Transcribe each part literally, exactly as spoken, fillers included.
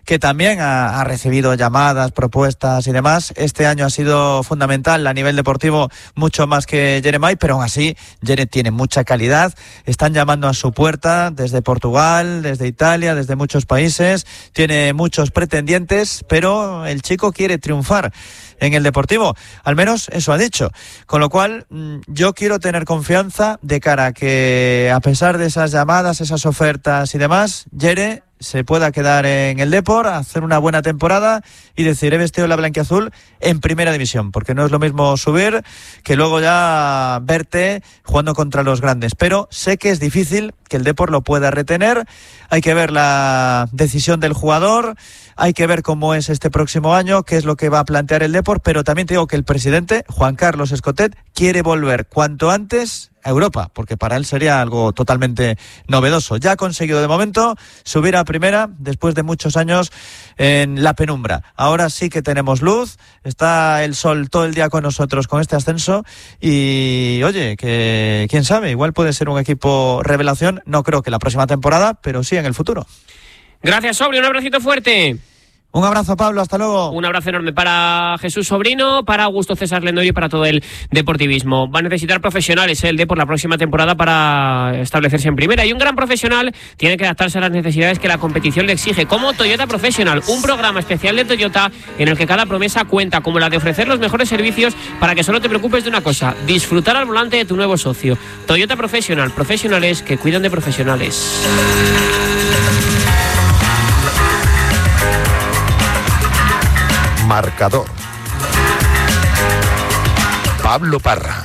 que también ha, ha recibido llamadas, propuestas y demás. Este año ha sido fundamental a nivel deportivo, mucho más que Jeremai, pero aún así Jere tiene mucha calidad. Están llamando a su puerta desde Portugal, desde Italia, desde muchos países. Tiene muchos pretendientes, pero el chico quiere triunfar en el Deportivo, al menos eso ha dicho, con lo cual yo quiero tener confianza de cara a que, a pesar de esas llamadas, esas ofertas y demás, Jere se pueda quedar en el Depor, hacer una buena temporada y decir, he vestido la blanquiazul en primera división, porque no es lo mismo subir que luego ya verte jugando contra los grandes, pero sé que es difícil que el Depor lo pueda retener. Hay que ver la decisión del jugador, hay que ver cómo es este próximo año, qué es lo que va a plantear el Depor, pero también te digo que el presidente, Juan Carlos Escotet, quiere volver cuanto antes a Europa, porque para él sería algo totalmente novedoso. Ya ha conseguido de momento subir a primera después de muchos años en la penumbra. Ahora sí que tenemos luz, está el sol todo el día con nosotros con este ascenso y oye, que quién sabe, igual puede ser un equipo revelación, no creo que la próxima temporada, pero sí en el futuro. Gracias, Sobri, un abracito fuerte. Un abrazo, Pablo, hasta luego. Un abrazo enorme para Jesús Sobrino, para Augusto César Lendorio y para todo el deportivismo. Va a necesitar profesionales el Depor la próxima temporada para establecerse en primera. Y un gran profesional tiene que adaptarse a las necesidades que la competición le exige, como Toyota Professional, un programa especial de Toyota en el que cada promesa cuenta, como la de ofrecer los mejores servicios para que solo te preocupes de una cosa: disfrutar al volante de tu nuevo socio. Toyota Professional, profesionales que cuidan de profesionales. Marcador. Pablo Parra.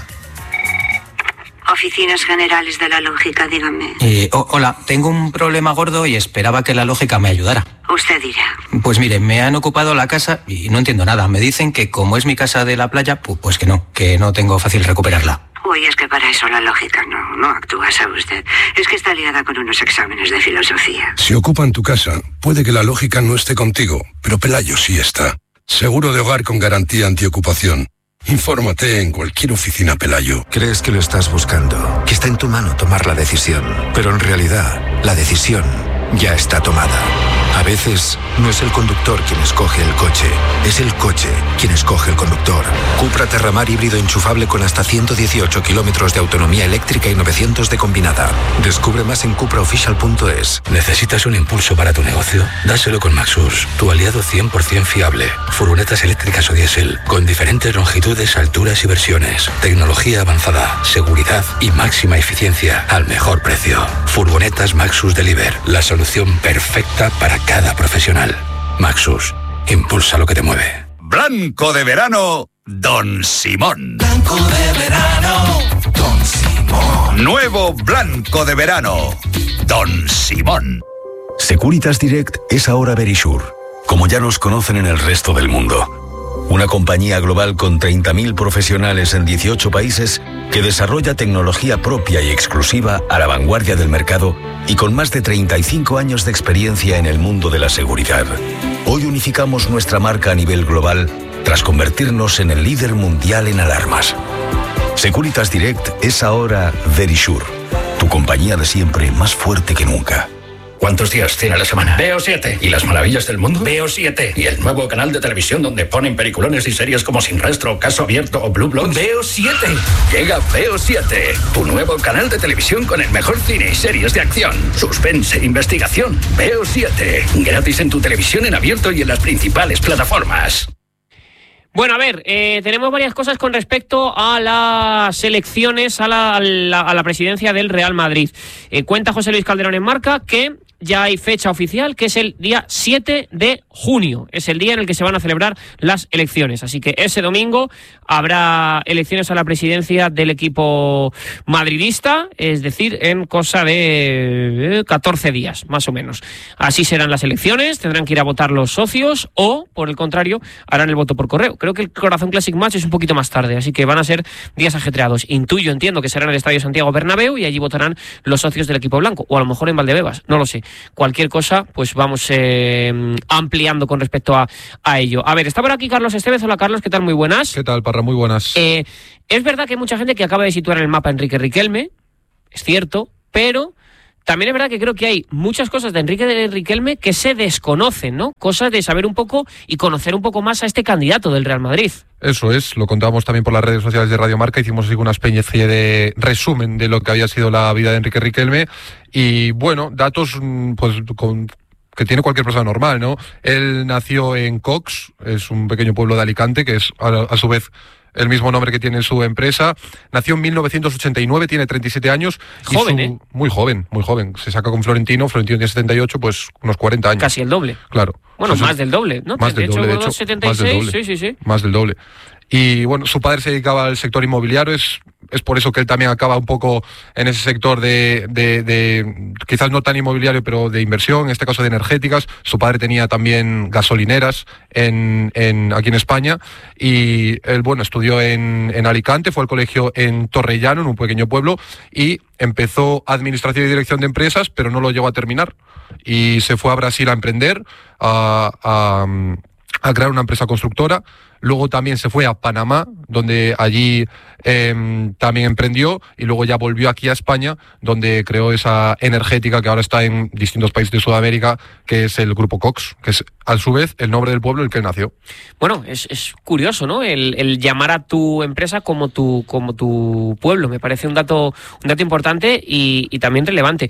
Oficinas Generales de la Lógica, dígame. Eh, oh, hola, tengo un problema gordo y esperaba que la Lógica me ayudara. Usted dirá. Pues mire, me han ocupado la casa y no entiendo nada. Me dicen que como es mi casa de la playa, pues que no, que no tengo fácil recuperarla. Uy, es que para eso la Lógica no, no actúa, ¿sabe usted? Es que está liada con unos exámenes de filosofía. Si ocupan tu casa, puede que la Lógica no esté contigo, pero Pelayo sí está. Seguro de hogar con garantía antiocupación. Infórmate en cualquier oficina Pelayo. Crees que lo estás buscando, que está en tu mano tomar la decisión, pero en realidad la decisión ya está tomada. A veces no es el conductor quien escoge el coche, es el coche quien escoge el conductor. Cupra Terramar híbrido enchufable con hasta ciento dieciocho kilómetros de autonomía eléctrica y novecientos de combinada. Descubre más en cupra oficial punto es. ¿Necesitas un impulso para tu negocio? Dáselo con Maxus, tu aliado cien por ciento fiable. Furgonetas eléctricas o diésel, con diferentes longitudes, alturas y versiones. Tecnología avanzada, seguridad y máxima eficiencia al mejor precio. Furgonetas Maxus Deliver, la solución perfecta para cada profesional. Maxus, impulsa lo que te mueve. Blanco de verano, Don Simón. Blanco de verano, Don Simón. Nuevo Blanco de verano, Don Simón. Securitas Direct es ahora Verisure, como ya nos conocen en el resto del mundo. Una compañía global con treinta mil profesionales en dieciocho países que desarrolla tecnología propia y exclusiva a la vanguardia del mercado y con más de treinta y cinco años de experiencia en el mundo de la seguridad. Hoy unificamos nuestra marca a nivel global tras convertirnos en el líder mundial en alarmas. Securitas Direct es ahora Verisure, tu compañía de siempre más fuerte que nunca. ¿Cuántos días tiene la semana? Veo siete. ¿Y las maravillas del mundo? Veo siete. ¿Y el nuevo canal de televisión donde ponen peliculones y series como Sin Rastro, Caso Abierto o Blue Bloods? Veo siete. Llega Veo siete, tu nuevo canal de televisión con el mejor cine y series de acción, suspense, investigación. Veo siete. Gratis en tu televisión en abierto y en las principales plataformas. Bueno, a ver, eh, tenemos varias cosas con respecto a las elecciones a la, a la, a la presidencia del Real Madrid. Eh, cuenta José Luis Calderón en Marca que ya hay fecha oficial, que es el día siete de junio. Es el día en el que se van a celebrar las elecciones. Así que ese domingo habrá elecciones a la presidencia del equipo madridista, es decir, en cosa de catorce días, más o menos. Así serán las elecciones, tendrán que ir a votar los socios o, por el contrario, harán el voto por correo. Creo que el Corazón Classic Match es un poquito más tarde, así que van a ser días ajetreados. Intuyo, entiendo que será en el Estadio Santiago Bernabéu y allí votarán los socios del equipo blanco, o a lo mejor en Valdebebas, no lo sé. Cualquier cosa, pues vamos eh, ampliando con respecto a, a ello. A ver, está por aquí Carlos Estevez. Hola, Carlos, ¿qué tal? Muy buenas. ¿Qué tal, Parra? Muy buenas. Eh, es verdad que hay mucha gente que acaba de situar en el mapa a Enrique Riquelme, es cierto, pero también es verdad que creo que hay muchas cosas de Enrique de Riquelme que se desconocen, ¿no? Cosas de saber un poco y conocer un poco más a este candidato del Real Madrid. Eso es, lo contábamos también por las redes sociales de Radio Marca, hicimos así una especie de resumen de lo que había sido la vida de Enrique Riquelme y bueno, datos pues con que tiene cualquier persona normal, ¿no? Él nació en Cox, es un pequeño pueblo de Alicante, que es a, a su vez el mismo nombre que tiene su empresa. Nació en mil novecientos ochenta y nueve, tiene treinta y siete años. Joven, y su, ¿eh? Muy joven, muy joven. Se saca con Florentino, Florentino tiene setenta y ocho, pues unos cuarenta años. Casi el doble. Claro. Bueno, o sea, más del doble, ¿no? Más de del hecho, doble, de hecho, setenta y seis, más del doble. sí, sí, sí. Más del doble. Y bueno, su padre se dedicaba al sector inmobiliario, es, es por eso que él también acaba un poco en ese sector de, de, de, quizás no tan inmobiliario, pero de inversión, en este caso de energéticas. Su padre tenía también gasolineras en, en, aquí en España y él, bueno, estudió en, en Alicante, fue al colegio en Torrellano, en un pequeño pueblo, y empezó administración y dirección de empresas, pero no lo llegó a terminar. Y se fue a Brasil a emprender, a... a a crear una empresa constructora. Luego también se fue a Panamá, donde allí eh, también emprendió, y luego ya volvió aquí a España, donde creó esa energética que ahora está en distintos países de Sudamérica, que es el Grupo Cox, que es a su vez el nombre del pueblo en el que él nació. Bueno, es, es curioso, ¿no? El, el llamar a tu empresa como tu, como tu pueblo. Me parece un dato, un dato importante y, y también relevante.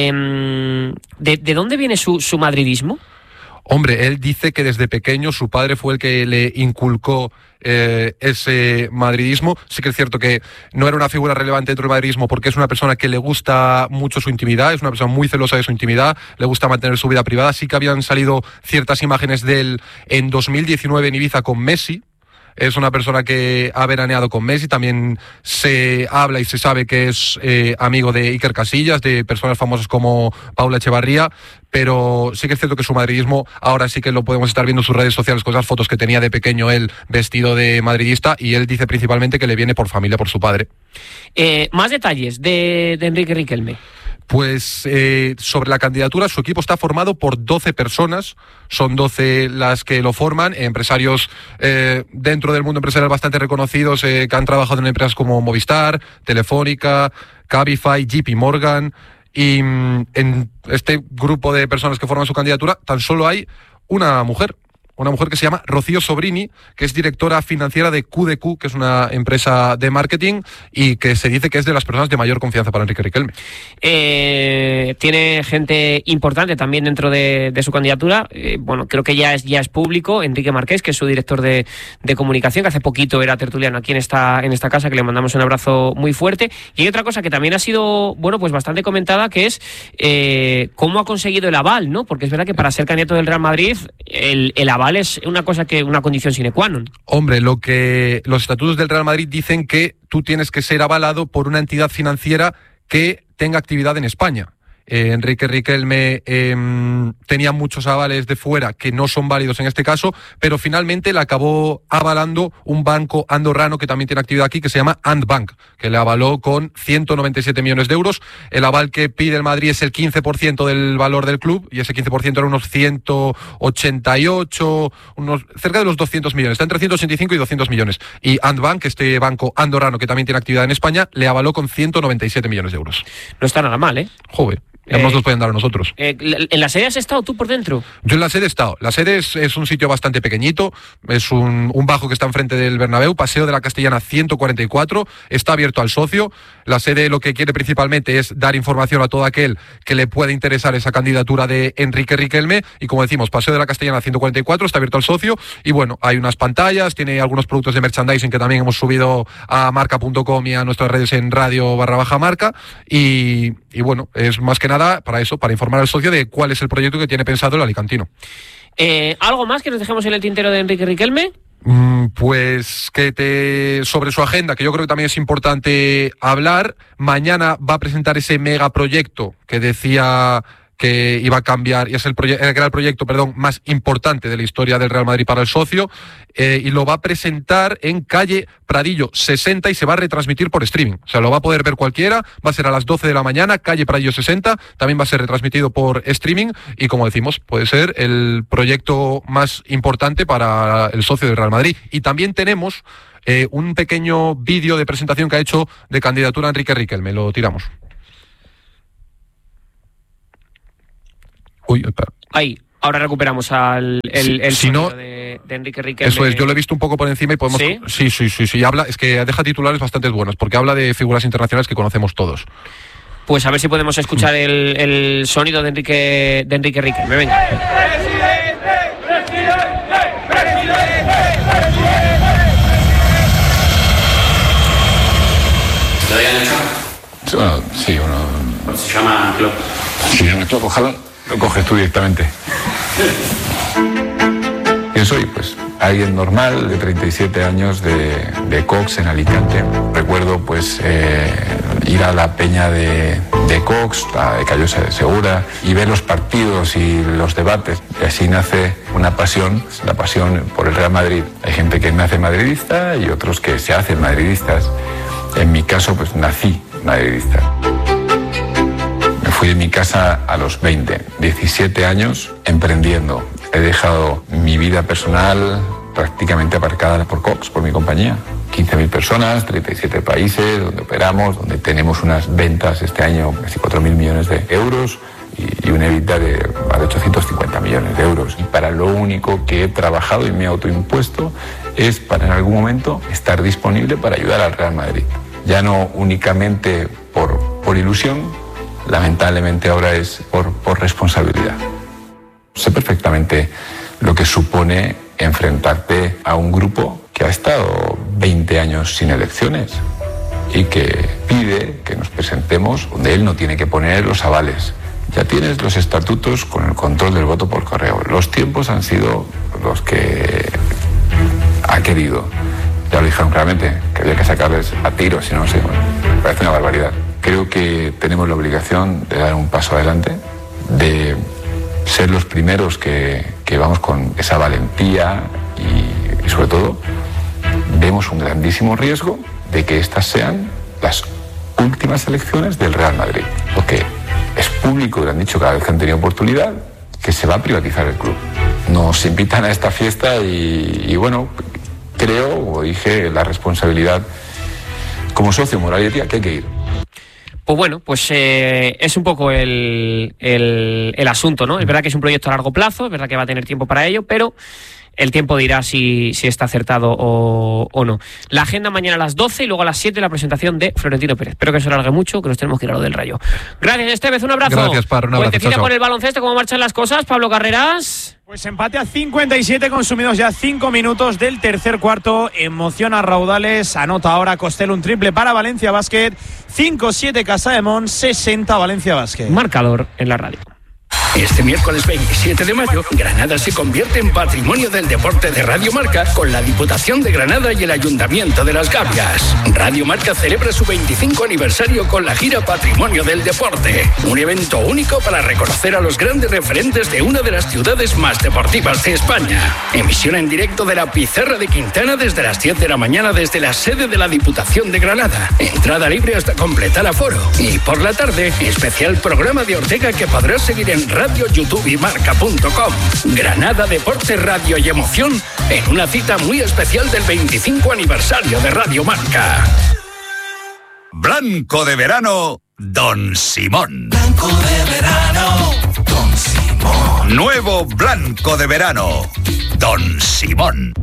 Eh, ¿de, ¿De dónde viene su, su madridismo? Hombre, él dice que desde pequeño su padre fue el que le inculcó eh, ese madridismo. Sí que es cierto que no era una figura relevante dentro del madridismo porque es una persona que le gusta mucho su intimidad, es una persona muy celosa de su intimidad, le gusta mantener su vida privada. Sí que habían salido ciertas imágenes de él en dos mil diecinueve en Ibiza con Messi. Es una persona que ha veraneado con Messi, también se habla y se sabe que es eh, amigo de Iker Casillas, de personas famosas como Paula Echevarría, pero sí que es cierto que su madridismo ahora sí que lo podemos estar viendo en sus redes sociales con esas fotos que tenía de pequeño él vestido de madridista, y él dice principalmente que le viene por familia, por su padre. Eh, más detalles de, de Enrique Riquelme. Pues eh, sobre la candidatura, su equipo está formado por doce personas, son doce las que lo forman, empresarios eh, dentro del mundo empresarial bastante reconocidos, eh, que han trabajado en empresas como Movistar, Telefónica, Cabify, J P Morgan, y mm, en este grupo de personas que forman su candidatura tan solo hay una mujer. Una mujer que se llama Rocío Sobrini, que es directora financiera de Q D Q, que es una empresa de marketing y que se dice que es de las personas de mayor confianza para Enrique Riquelme. Eh, tiene gente importante también dentro de, de su candidatura. Eh, bueno, creo que ya es, ya es público. Enrique Marqués, que es su director de, de comunicación, que hace poquito era tertuliano aquí en esta, en esta casa, que le mandamos un abrazo muy fuerte. Y hay otra cosa que también ha sido, bueno, pues bastante comentada, que es eh, cómo ha conseguido el aval, ¿no? Porque es verdad que para ser candidato del Real Madrid, el, el aval es una cosa que una condición sine qua non. Hombre, lo que los estatutos del Real Madrid dicen que tú tienes que ser avalado por una entidad financiera que tenga actividad en España. Eh, Enrique Riquelme eh, tenía muchos avales de fuera que no son válidos en este caso, pero finalmente le acabó avalando un banco andorrano que también tiene actividad aquí, que se llama Andbank, que le avaló con ciento noventa y siete millones de euros. El aval que pide el Madrid es el quince por ciento del valor del club, y ese quince por ciento era unos ciento ochenta y ocho, unos, cerca de los doscientos millones, está entre ciento ochenta y cinco y doscientos millones. Y Andbank, este banco andorrano que también tiene actividad en España, le avaló con ciento noventa y siete millones de euros. No está nada mal, ¿eh? Joder. Además eh, nos pueden dar a nosotros. Eh, ¿En la sede has estado tú por dentro? Yo en la sede he estado. La sede es, es un sitio bastante pequeñito, es un, un bajo que está enfrente del Bernabéu, Paseo de la Castellana ciento cuarenta y cuatro, está abierto al socio. La sede lo que quiere principalmente es dar información a todo aquel que le pueda interesar esa candidatura de Enrique Riquelme, y como decimos, Paseo de la Castellana ciento cuarenta y cuatro, está abierto al socio, y bueno, hay unas pantallas, tiene algunos productos de merchandising que también hemos subido a marca punto com y a nuestras redes en radio barra baja marca, y, y bueno, es más que nada para eso, para informar al socio de cuál es el proyecto que tiene pensado el alicantino. Eh, ¿Algo más que nos dejemos en el tintero de Enrique Riquelme? Mm, pues que te sobre su agenda, que yo creo que también es importante hablar. Mañana va a presentar ese megaproyecto que decía que iba a cambiar, y es el, proye- que era el proyecto perdón, más importante de la historia del Real Madrid para el socio, eh, y lo va a presentar en calle Pradillo sesenta y se va a retransmitir por streaming. O sea, lo va a poder ver cualquiera, va a ser a las doce de la mañana, calle Pradillo sesenta, también va a ser retransmitido por streaming, y como decimos, puede ser el proyecto más importante para el socio del Real Madrid. Y también tenemos eh, un pequeño vídeo de presentación que ha hecho de candidatura a Enrique Riquelme, lo tiramos. Uy, espera. Ahí. Ahora recuperamos al el, Sí, el si sonido no, de, de Enrique Riquelme. Eso es, yo lo he visto un poco por encima y podemos... ¿Sí? Sí, sí, sí, sí. Habla, es que deja titulares bastante buenos, porque habla de figuras internacionales que conocemos todos. Pues a ver si podemos escuchar el, el sonido de Enrique, de Enrique Riquelme. Venga. ¡Presidente! ¡Presidente! ¡Presidente! ¿Lo habían hecho? Bueno, sí, bueno... Pues se llama Klopp. Si se llama Klopp, ojalá lo coges tú directamente. ¿Quién soy? Pues alguien normal de treinta y siete años de, de Cox en Alicante. Recuerdo pues eh, ir a la peña de, de Cox, la de Callosa de Segura, y ver los partidos y los debates. Y así nace una pasión, la pasión por el Real Madrid. Hay gente que nace madridista y otros que se hacen madridistas. En mi caso, pues nací madridista. Me fui de mi casa a los veinte, diecisiete años emprendiendo. He dejado mi vida personal prácticamente aparcada por Cox, por mi compañía. quince mil personas, treinta y siete países, donde operamos, donde tenemos unas ventas este año casi cuatro mil millones de euros y, y una EBITDA de, de ochocientos cincuenta millones de euros. Y para lo único que he trabajado y me he autoimpuesto es para en algún momento estar disponible para ayudar al Real Madrid. Ya no únicamente por, por ilusión, lamentablemente ahora es por, por responsabilidad. Sé perfectamente lo que supone enfrentarte a un grupo que ha estado veinte años sin elecciones y que pide que nos presentemos donde él no tiene que poner los avales. Ya tienes los estatutos con el control del voto por correo. Los tiempos han sido los que ha querido. Ya lo dijeron claramente, que había que sacarles a tiros, si no, sé, bueno, me parece una barbaridad. Creo que tenemos la obligación de dar un paso adelante, de ser los primeros que, que vamos con esa valentía y, y sobre todo vemos un grandísimo riesgo de que estas sean las últimas elecciones del Real Madrid, porque es público, lo han dicho cada vez que han tenido oportunidad, que se va a privatizar el club. Nos invitan a esta fiesta y, y bueno, creo, como dije, la responsabilidad como socio moral y ética que hay que ir. Pues bueno, pues eh, es un poco el, el, el asunto, ¿no? Es verdad que es un proyecto a largo plazo, es verdad que va a tener tiempo para ello, pero el tiempo dirá si, si está acertado o, o no. La agenda mañana a las doce y luego a las siete la presentación de Florentino Pérez. Espero que no se alargue mucho, que nos tenemos que ir a lo del Rayo. Gracias, Estevez, un abrazo. Gracias, Parra, un abrazo. Cuentecita con el baloncesto, ¿cómo marchan las cosas? Pablo Carreras. Pues empate a cincuenta y siete, consumidos ya cinco minutos del tercer cuarto. Emoción a raudales. Anota ahora Costello un triple para Valencia Basket. cinco siete Casademont, sesenta Valencia Basket. Marcador en la radio. Este miércoles veintisiete de mayo, Granada se convierte en Patrimonio del Deporte de Radio Marca con la Diputación de Granada y el Ayuntamiento de Las Gavias. Radio Marca celebra su veinticinco aniversario con la gira Patrimonio del Deporte, un evento único para reconocer a los grandes referentes de una de las ciudades más deportivas de España. Emisión en directo de la Pizarra de Quintana desde las diez de la mañana desde la sede de la Diputación de Granada. Entrada libre hasta completar aforo. Y por la tarde, especial programa de Ortega que podrás seguir en Radio, YouTube y Marca punto com. Granada, deporte, radio y emoción en una cita muy especial del veinticinco aniversario de Radio Marca. Blanco de verano, Don Simón. Blanco de verano, Don Simón. Nuevo Blanco de verano, Don Simón.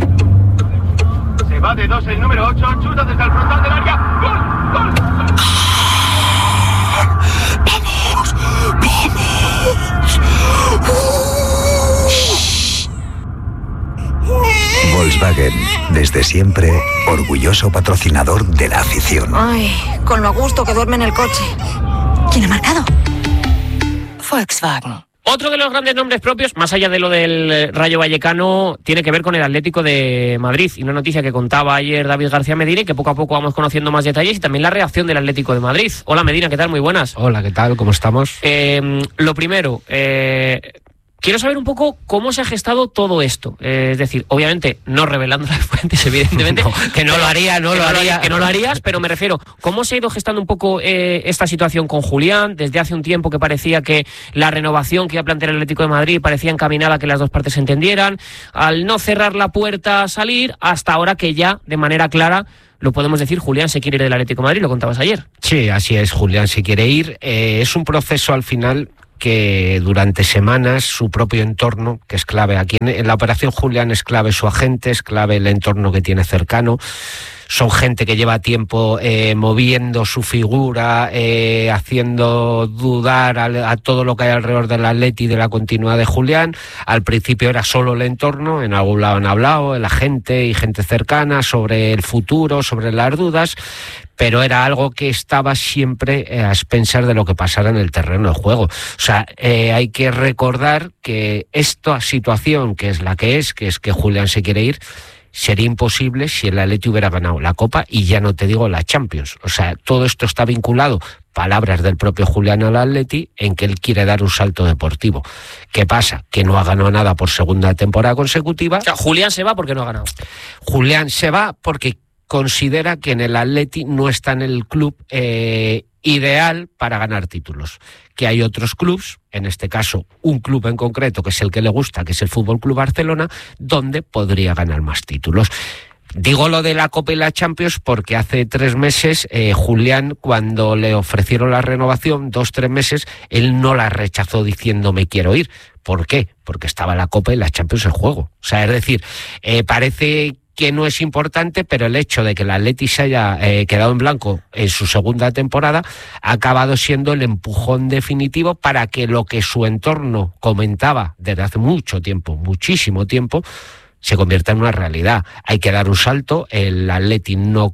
Se va de dos el número ocho, chuta desde el frontal del área. ¡Gol! ¡Gol! ¡Gol! ¡Vamos! ¡Vamos! Volkswagen, desde siempre, orgulloso patrocinador de la afición. Ay, con lo a gusto que duerme en el coche. ¿Quién ha marcado? Volkswagen. Otro de los grandes nombres propios, más allá de lo del Rayo Vallecano, tiene que ver con el Atlético de Madrid. Y una noticia que contaba ayer David García Medina y que poco a poco vamos conociendo más detalles y también la reacción del Atlético de Madrid. Hola Medina, ¿qué tal? Muy buenas. Hola, ¿qué tal? ¿Cómo estamos? Eh, lo primero, eh, quiero saber un poco cómo se ha gestado todo esto. Eh, es decir, obviamente, no revelando las fuentes, evidentemente. No, que no lo haría, no que lo no haría. Que no lo harías, pero me refiero, ¿cómo se ha ido gestando un poco eh, esta situación con Julián? Desde hace un tiempo que parecía que la renovación que iba a plantear el Atlético de Madrid parecía encaminada a que las dos partes se entendieran. Al no cerrar la puerta a salir, hasta ahora que ya, de manera clara, lo podemos decir, Julián se quiere ir del Atlético de Madrid, lo contabas ayer. Sí, así es, Julián se quiere ir. Eh, es un proceso al final que durante semanas su propio entorno, que es clave aquí en, en la operación Julián, es clave su agente, es clave el entorno que tiene cercano. Son gente que lleva tiempo eh, moviendo su figura, eh, haciendo dudar a, a todo lo que hay alrededor del Atleti y de la continuidad de Julián. Al principio era solo el entorno, en algún lado han hablado, el agente y gente cercana sobre el futuro, sobre las dudas, pero era algo que estaba siempre eh, a expensas de lo que pasara en el terreno de juego. O sea, eh, hay que recordar que esta situación, que es la que es, que es que Julián se quiere ir, sería imposible si el Atleti hubiera ganado la Copa y ya no te digo la Champions. O sea, todo esto está vinculado, palabras del propio Julián al Atleti, en que él quiere dar un salto deportivo. ¿Qué pasa? Que no ha ganado nada por segunda temporada consecutiva. O sea, Julián se va porque no ha ganado. Julián se va porque considera que en el Atleti no está en el club eh, ideal para ganar títulos. Que hay otros clubs, en este caso un club en concreto, que es el que le gusta, que es el Fútbol Club Barcelona, donde podría ganar más títulos. Digo lo de la Copa y la Champions porque hace tres meses eh, Julián, cuando le ofrecieron la renovación, dos, tres meses, él no la rechazó diciendo me quiero ir. ¿Por qué? Porque estaba la Copa y la Champions en juego. O sea, es decir, eh, parece que no es importante, pero el hecho de que el Atleti se haya eh, quedado en blanco en su segunda temporada ha acabado siendo el empujón definitivo para que lo que su entorno comentaba desde hace mucho tiempo, muchísimo tiempo, se convierta en una realidad. Hay que dar un salto, el Atleti no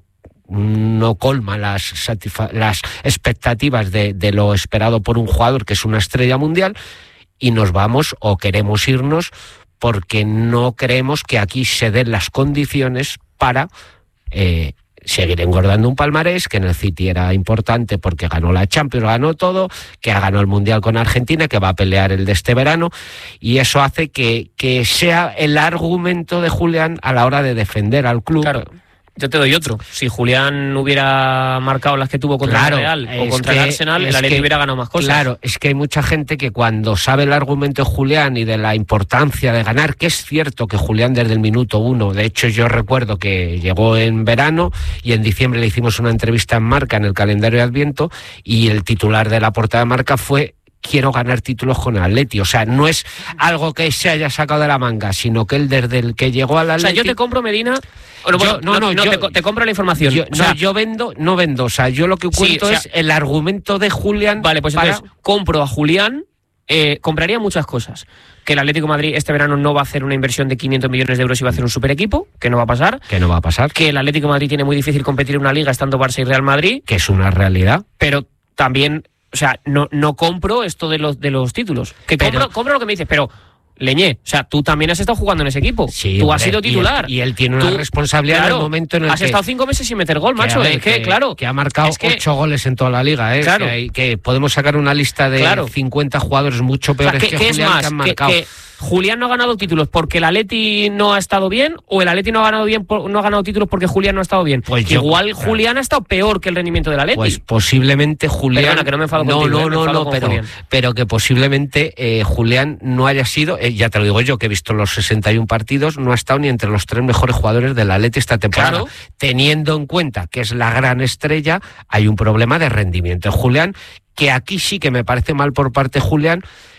no colma las, satisfa- las expectativas de, de lo esperado por un jugador que es una estrella mundial, y nos vamos o queremos irnos porque no creemos que aquí se den las condiciones para eh, seguir engordando un palmarés, que en el City era importante porque ganó la Champions, ganó todo, que ha ganado el Mundial con Argentina, que va a pelear el de este verano, y eso hace que, que sea el argumento de Julián a la hora de defender al club. Claro. Yo te doy otro. Si Julián hubiera marcado las que tuvo contra claro, el Real o contra que, el Arsenal, el Atleti hubiera ganado más cosas. Claro, es que hay mucha gente que cuando sabe el argumento de Julián y de la importancia de ganar, que es cierto que Julián desde el minuto uno, de hecho yo recuerdo que llegó en verano y en diciembre le hicimos una entrevista en Marca, en el calendario de Adviento, y el titular de la portada de Marca fue: quiero ganar títulos con el Atleti. O sea, no es algo que se haya sacado de la manga, sino que él desde el que llegó al Atleti... O sea, yo te compro, Medina... Bueno, yo, no, no, no, yo, te, te compro la información. Yo, o sea, no, yo vendo, no vendo. O sea, yo lo que cuento sí, o sea, es el argumento de Julián. Vale, pues para... entonces compro a Julián, eh, compraría muchas cosas. Que el Atlético de Madrid este verano no va a hacer una inversión de quinientos millones de euros y va a hacer un super equipo, que no va a pasar. Que no va a pasar. Que el Atlético de Madrid tiene muy difícil competir en una liga estando Barça y Real Madrid. Que es una realidad. Pero también, o sea, no, no compro esto de los, de los títulos. Que pero, compro, compro lo que me dices, pero... Leñé, o sea, tú también has estado jugando en ese equipo. Sí, tú hombre, has sido titular. Y él, y él tiene una tú, responsabilidad claro, en el momento en el has que... estado cinco meses sin meter gol, macho. Que, ver, es que, que, claro... Que ha marcado es que, ocho goles en toda la liga, ¿eh? Claro. Que, hay, que podemos sacar una lista de claro. cincuenta jugadores mucho peores, o sea, que, que, que Julián, es más, que han marcado. Que, que Julián no ha ganado títulos porque el Atleti no ha estado bien, o el Atleti no ha ganado bien por, no ha ganado títulos porque Julián no ha estado bien. Pues igual yo, Julián claro. ha estado peor que el rendimiento del Atleti. Pues posiblemente Julián... Perdona, que no me enfado no, contigo, no, eh, no, no, pero, pero que posiblemente eh, Julián no haya sido, eh, ya te lo digo yo, que he visto los sesenta y uno partidos, no ha estado ni entre los tres mejores jugadores del Atleti esta temporada. Claro. Teniendo en cuenta que es la gran estrella, hay un problema de rendimiento en Julián, que aquí sí que me parece mal por parte de Julián,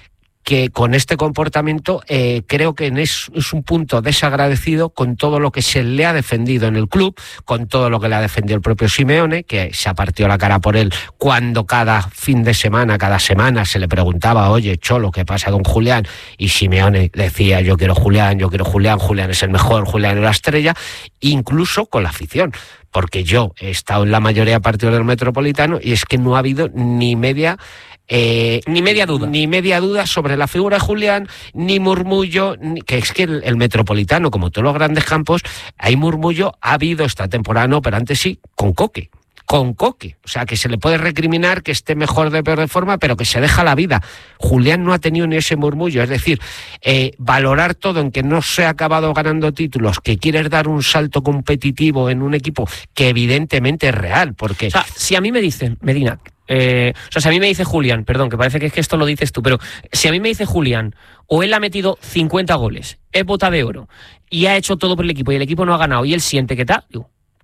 que con este comportamiento eh, creo que es, es un punto desagradecido con todo lo que se le ha defendido en el club, con todo lo que le ha defendido el propio Simeone, que se ha partido la cara por él cuando cada fin de semana, cada semana se le preguntaba, oye, Cholo, ¿qué pasa con Julián? Y Simeone decía, yo quiero Julián, yo quiero Julián, Julián es el mejor, Julián es la estrella, incluso con la afición. Porque yo he estado en la mayoría de partidos del Metropolitano y es que no ha habido ni media... Eh, ni media duda ni media duda sobre la figura de Julián, ni murmullo, ni, que es que el, el Metropolitano, como todos los grandes campos, hay murmullo, ha habido esta temporada, no, pero antes sí, con Coque con Coque, o sea, que se le puede recriminar que esté mejor de peor de forma, pero que se deja la vida. Julián no ha tenido ni ese murmullo, es decir, eh, valorar todo en que no se ha acabado ganando títulos, que quieres dar un salto competitivo en un equipo que evidentemente es real, porque... O sea, si a mí me dicen, Medina, eh, o sea, si a mí me dice Julián, perdón, que parece que es que esto lo dices tú, pero si a mí me dice Julián, o él ha metido cincuenta goles, es bota de oro, y ha hecho todo por el equipo, y el equipo no ha ganado, y él siente que tal, digo,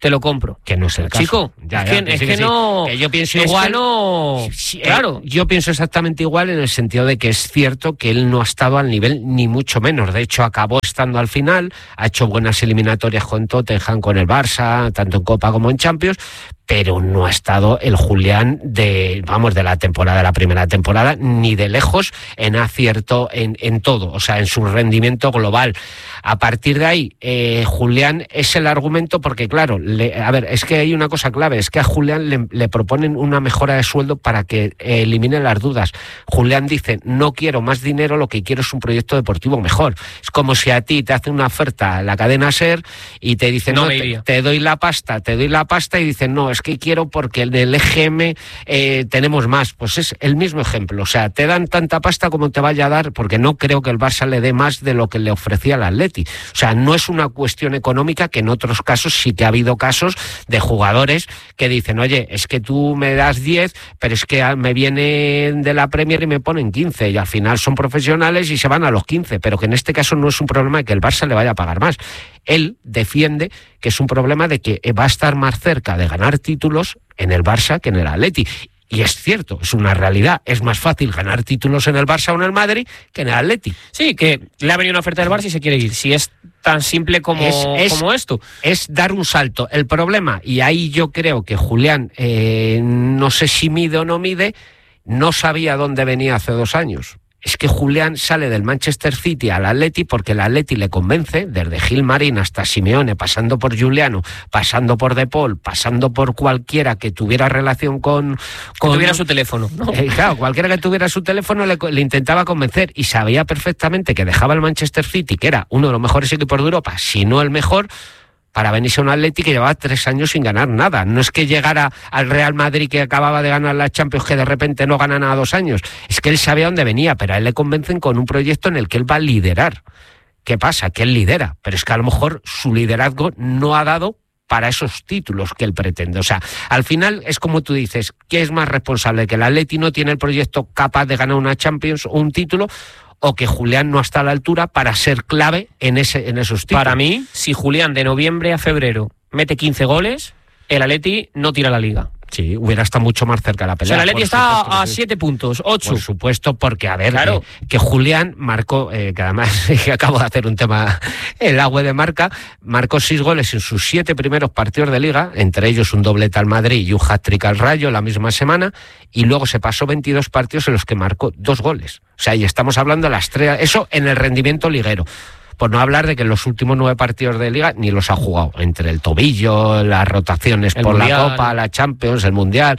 te lo compro. Que no es el caso. Chico, ya, es, ya, que, que es sí, que que no... sí. Que yo pienso es igual. Que no... Sí, claro. Eh, yo pienso exactamente igual en el sentido de que es cierto que él no ha estado al nivel ni mucho menos. De hecho, acabó estando al final, ha hecho buenas eliminatorias con Tottenham, con el Barça, tanto en Copa como en Champions, pero no ha estado el Julián de, vamos, de la temporada, de la primera temporada, ni de lejos en acierto en, en todo, o sea, en su rendimiento global. A partir de ahí, eh, Julián es el argumento porque, claro, le, a ver, es que hay una cosa clave, es que a Julián le, le proponen una mejora de sueldo para que eh, elimine las dudas. Julián dice, no quiero más dinero, lo que quiero es un proyecto deportivo mejor. Es como si a ti te hace una oferta la cadena SER y te dicen, no, no te, te doy la pasta, te doy la pasta y dicen, no, es que quiero porque en el E G M eh, tenemos más. Pues es el mismo ejemplo, o sea, te dan tanta pasta como te vaya a dar, porque no creo que el Barça le dé más de lo que le ofrecía el Atleti. O sea, no es una cuestión económica, que en otros casos sí que ha habido casos de jugadores que dicen, oye, es que tú me das diez, pero es que me vienen de la Premier y me ponen quince, y al final son profesionales y se van a los quince, pero que en este caso no es un problema de que el Barça le vaya a pagar más. Él defiende que es un problema de que va a estar más cerca de ganar títulos en el Barça que en el Atleti. Y es cierto, es una realidad. Es más fácil ganar títulos en el Barça o en el Madrid que en el Atleti. Sí, que le ha venido una oferta del Barça y se quiere ir. Si es tan simple como, es, es, como esto. Es dar un salto. El problema, y ahí yo creo que Julián, eh, no sé si mide o no mide, no sabía dónde venía hace dos años. Es que Julián sale del Manchester City al Atleti porque el Atleti le convence, desde Gilmarín hasta Simeone, pasando por Giuliano, pasando por De Paul, pasando por cualquiera que tuviera relación con... con que tuviera su teléfono, ¿no? Eh, claro, cualquiera que tuviera su teléfono le, le intentaba convencer y sabía perfectamente que dejaba el Manchester City, que era uno de los mejores equipos de Europa, si no el mejor, para venirse a un Atleti que llevaba tres años sin ganar nada. No es que llegara al Real Madrid que acababa de ganar la Champions, que de repente no gana nada dos años. Es que él sabía dónde venía, pero a él le convencen con un proyecto en el que él va a liderar. ¿Qué pasa? Que él lidera, pero es que a lo mejor su liderazgo no ha dado para esos títulos que él pretende. O sea, al final es como tú dices, ¿qué es más responsable? ¿Que el Atleti no tiene el proyecto capaz de ganar una Champions o un título? ¿O que Julián no está a la altura para ser clave en ese en esos títulos? Para mí, si Julián de noviembre a febrero mete quince goles, el Atleti no tira la Liga. Sí, hubiera estado mucho más cerca de la pelea. O sea, el Atleti está supuesto, a siete puntos, ocho. Por supuesto, porque, a ver, claro. que, que Julián marcó, eh, que además que acabo de hacer un tema, el agua de marca, marcó seis goles en sus siete primeros partidos de Liga, entre ellos un doblete al Madrid y un hat-trick al Rayo la misma semana, y luego se pasó veintidós partidos en los que marcó dos goles. O sea, y estamos hablando de las tres, eso en el rendimiento liguero. Por no hablar de que en los últimos nueve partidos de Liga ni los ha jugado, entre el tobillo, las rotaciones el por mundial. La Copa, la Champions, el Mundial.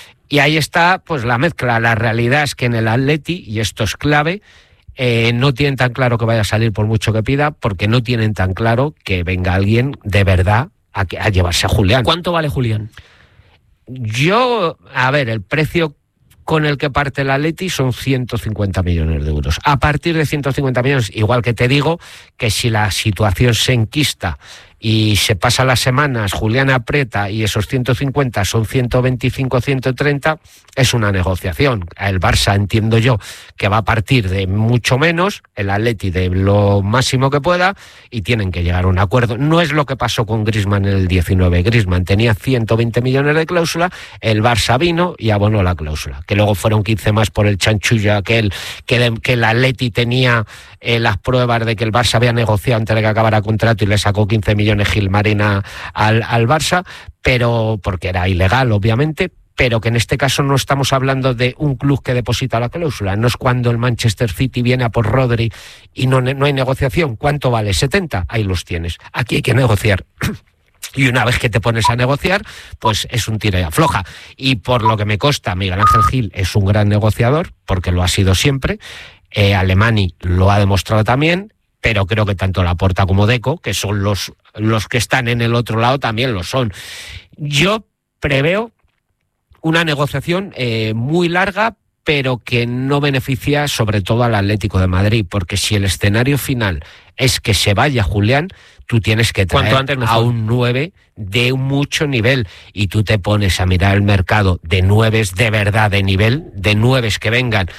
Y ahí está pues la mezcla. La realidad es que en el Atleti, y esto es clave, eh, no tienen tan claro que vaya a salir por mucho que pida, porque no tienen tan claro que venga alguien de verdad a, a llevarse a Julián. ¿Cuánto vale Julián? Yo, a ver, el precio con el que parte el Atleti son ciento cincuenta millones de euros. A partir de ciento cincuenta millones, igual que te digo que si la situación se enquista y se pasa las semanas, Julián aprieta y esos ciento cincuenta son ciento veinticinco, ciento treinta, es una negociación. El Barça entiendo yo que va a partir de mucho menos, el Atleti de lo máximo que pueda, y tienen que llegar a un acuerdo. No es lo que pasó con Griezmann en el diecinueve. Griezmann tenía ciento veinte millones de cláusula, el Barça vino y abonó la cláusula, que luego fueron quince más por el chanchullo aquel, que, de, que el Atleti tenía eh, las pruebas de que el Barça había negociado antes de que acabara el contrato y le sacó quince millones Gilmarín al, al Barça, pero porque era ilegal, obviamente, pero que en este caso no estamos hablando de un club que deposita la cláusula. No es cuando el Manchester City viene a por Rodri y no, no hay negociación. ¿Cuánto vale? setenta. Ahí los tienes. Aquí hay que negociar. Y una vez que te pones a negociar, pues es un tira y afloja. Y por lo que me consta, Miguel Ángel Gil es un gran negociador, porque lo ha sido siempre. Eh, Alemany lo ha demostrado también, pero creo que tanto Laporta como Deco, que son los, los que están en el otro lado, también lo son. Yo preveo una negociación eh, muy larga, pero que no beneficia sobre todo al Atlético de Madrid, porque si el escenario final es que se vaya Julián, tú tienes que traer antes a un nueve de mucho nivel, y tú te pones a mirar el mercado de nueves de verdad de nivel, de nueves que vengan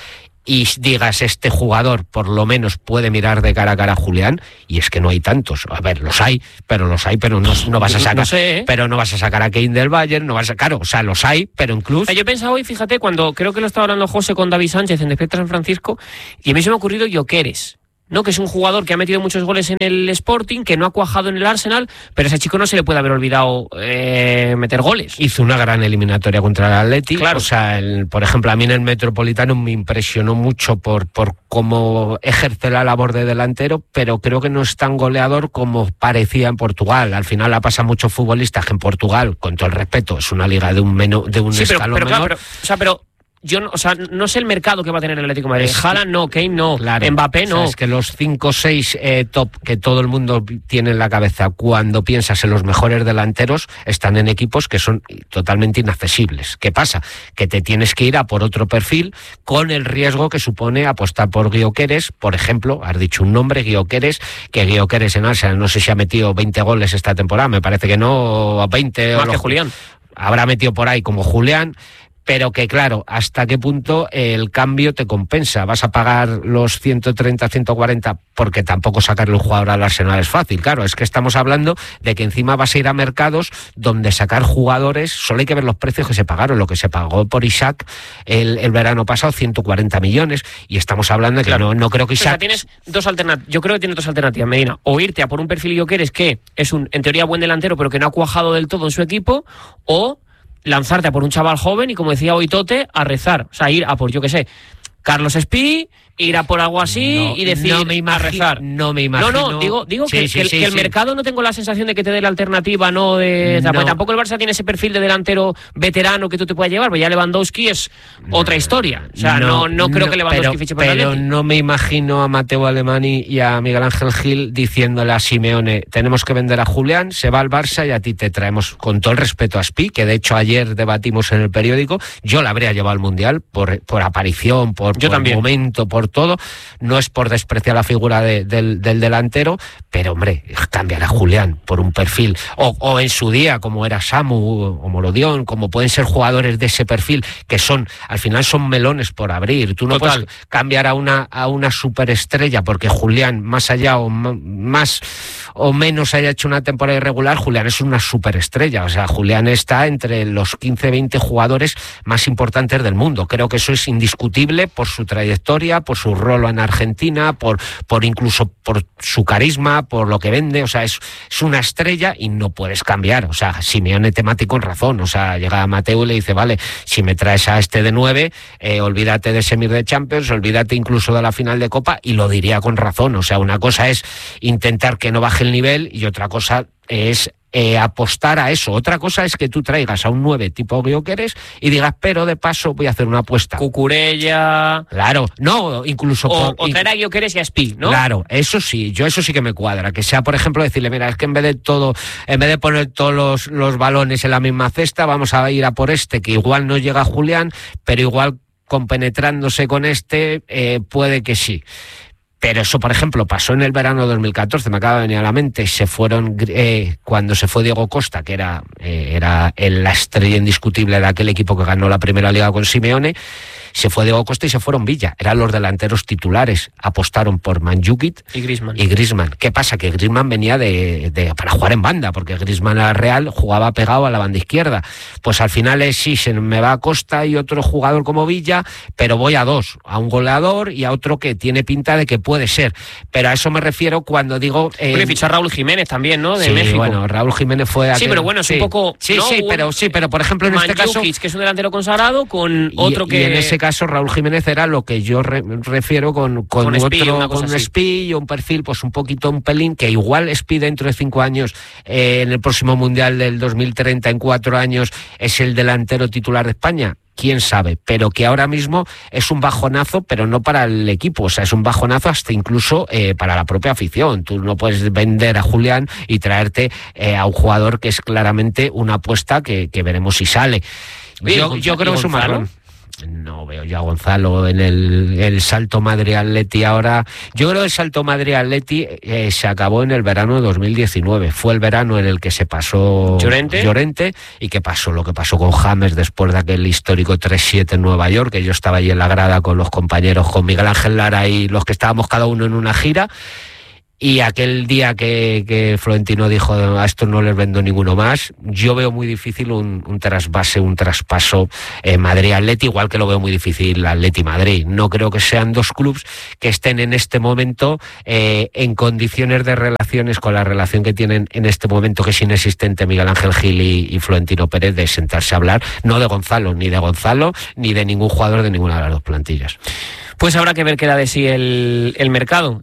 y digas este jugador por lo menos puede mirar de cara a cara a Julián, y es que no hay tantos. A ver, los hay, pero los hay, pero no, no vas a sacar, no sé, ¿eh? pero no vas a sacar a Kane del Bayern, no vas a, claro, o sea, los hay, pero en clubs. Yo he pensado hoy, fíjate, cuando creo que lo estaba hablando José con David Sánchez en Despierta San Francisco, y a mí se me ha ocurrido Gyökeres, ¿no? Que es un jugador que ha metido muchos goles en el Sporting, que no ha cuajado en el Arsenal, pero a ese chico no se le puede haber olvidado eh, meter goles. Hizo una gran eliminatoria contra el Atleti. Claro. O sea, el, por ejemplo, a mí en el Metropolitano me impresionó mucho por, por cómo ejerce la labor de delantero, pero creo que no es tan goleador como parecía en Portugal. Al final la pasa muchos futbolistas que en Portugal, con todo el respeto, es una liga de un, menú, de un sí, pero, escalón pero, menor. claro, pero, o sea, pero yo no, o sea, no sé el mercado que va a tener el Atlético de Madrid. Es Haaland no, Kane no, claro, Mbappé no. O sea, es que los cinco o seis eh, top que todo el mundo tiene en la cabeza cuando piensas en los mejores delanteros están en equipos que son totalmente inaccesibles. ¿Qué pasa? Que te tienes que ir a por otro perfil con el riesgo que supone apostar por Gyökeres, por ejemplo, has dicho un nombre, Gyökeres, que Gyökeres en Arsenal no sé si ha metido veinte goles esta temporada, me parece que no, veinte. Más o que lo, Julián. Habrá metido por ahí como Julián. Pero que claro, hasta qué punto el cambio te compensa. Vas a pagar los ciento treinta, ciento cuarenta, porque tampoco sacarle un jugador al Arsenal es fácil. Claro, es que estamos hablando de que encima vas a ir a mercados donde sacar jugadores, solo hay que ver los precios que se pagaron. Lo que se pagó por Isaac el, el verano pasado, ciento cuarenta millones, y estamos hablando de que claro. no, no creo que Isaac... O sea, tienes dos alternativas. Yo creo que tienes dos alternativas, Medina. O irte a por un perfil Gyökeres que es un, en teoría, buen delantero, pero que no ha cuajado del todo en su equipo, o lanzarte a por un chaval joven y, como decía hoy Tote, a rezar. O sea, ir a por, yo qué sé, Carlos Espí, ir a por algo así no, y decir, no me imagino, a rezar. No me imagino. No, no, digo, digo sí, que, sí, que, el, sí, que el sí. mercado no tengo la sensación de que te dé la alternativa, no de... No. Pues tampoco el Barça tiene ese perfil de delantero veterano que tú te puedas llevar, pues ya Lewandowski es otra historia. O sea, no, no, no creo no, que Lewandowski pero, fiche por el Pero Atleti. no me imagino a Mateo Alemany y a Miguel Ángel Gil diciéndole a Simeone, tenemos que vender a Julián, se va al Barça y a ti te traemos, con todo el respeto a Spi, que de hecho ayer debatimos en el periódico, yo la habría llevado al Mundial por, por aparición, por, yo por también. momento, por todo. No es por despreciar la figura de, del, del delantero, pero hombre, cambiar a Julián por un perfil, o, o en su día, como era Samu o Morodión, como pueden ser jugadores de ese perfil, que son, al final son melones por abrir. Tú no Total. puedes cambiar a una, a una superestrella, porque Julián, más allá o más o menos haya hecho una temporada irregular, Julián es una superestrella. O sea, Julián está entre los quince, veinte jugadores más importantes del mundo. Creo que eso es indiscutible por su trayectoria, por su rol en Argentina, por, por incluso por su carisma, por lo que vende. O sea, es, es una estrella y no puedes cambiar. O sea, Simeone te mate con razón. O sea, llega a Mateo y le dice, vale, si me traes a este de nueve, eh, olvídate de semis de Champions, olvídate incluso de la final de Copa, y lo diría con razón. O sea, una cosa es intentar que no baje el nivel y otra cosa es eh, apostar a eso. Otra cosa es que tú traigas a un nueve tipo Gyökeres y digas, pero de paso voy a hacer una apuesta. Cucurella... Claro, no, incluso... O, por, o traer a Gyökeres y a Spi, ¿no? Claro, eso sí, yo eso sí que me cuadra. Que sea, por ejemplo, decirle, mira, es que en vez de todo, en vez de poner todos los, los balones en la misma cesta, vamos a ir a por este, que igual no llega a Julián, pero igual compenetrándose con este, eh, puede que sí. Pero eso, por ejemplo, pasó en el verano de dos mil catorce, me acaba de venir a la mente, se fueron, eh, cuando se fue Diego Costa, que era, eh, era la estrella indiscutible de aquel equipo que ganó la primera liga con Simeone, se fue Diego Costa y se fueron Villa, eran los delanteros titulares, apostaron por Mandžukić y Griezmann. Y Griezmann. ¿Qué pasa? Que Griezmann venía de, de, para jugar en banda, porque Griezmann al Real jugaba pegado a la banda izquierda. Pues al final es, sí, se me va a Costa y otro jugador como Villa, pero voy a dos, a un goleador y a otro que tiene pinta de que puede ser. Pero a eso me refiero cuando digo... Eh, bueno, fichó a Raúl Jiménez también, ¿no? De sí, México. bueno, Raúl Jiménez fue... Sí, aquel, pero bueno, es sí, un poco... Sí, ¿no? sí, pero, sí, pero por ejemplo en este caso... que es un delantero consagrado, con otro y, que... Y en ese caso Raúl Jiménez era lo que yo re, refiero con, con, con otro, Spi, con un Spi y un perfil pues un poquito, un pelín, que igual Spi dentro de cinco años, eh, en el próximo Mundial del dos mil treinta, en cuatro años, es el delantero titular de España. Quién sabe, pero que ahora mismo es un bajonazo, pero no para el equipo, o sea, es un bajonazo hasta incluso eh, para la propia afición. Tú no puedes vender a Julián y traerte eh, a un jugador que es claramente una apuesta que, que veremos si sale. Oye, yo yo creo que es un marrón. no veo yo a Gonzalo en el, el salto Madrid-Atleti ahora. Yo creo que el salto Madrid-Atleti eh, se acabó en el verano de dos mil diecinueve. Fue el verano en el que se pasó Llorente, Llorente y que pasó lo que pasó con James después de aquel histórico tres siete en Nueva York, que yo estaba allí en la grada con los compañeros, con Miguel Ángel Lara y los que estábamos cada uno en una gira. Y aquel día que, que Florentino dijo a estos no les vendo ninguno más, yo veo muy difícil un, un trasvase, un traspaso eh, Madrid-Atleti, igual que lo veo muy difícil Atleti-Madrid. No creo que sean dos clubs que estén en este momento eh, en condiciones de relaciones con la relación que tienen en este momento, que es inexistente Miguel Ángel Gil y, y Florentino Pérez, de sentarse a hablar, no de Gonzalo, ni de Gonzalo, ni de ningún jugador de ninguna de las dos plantillas. Pues habrá que ver qué da de sí el, el mercado.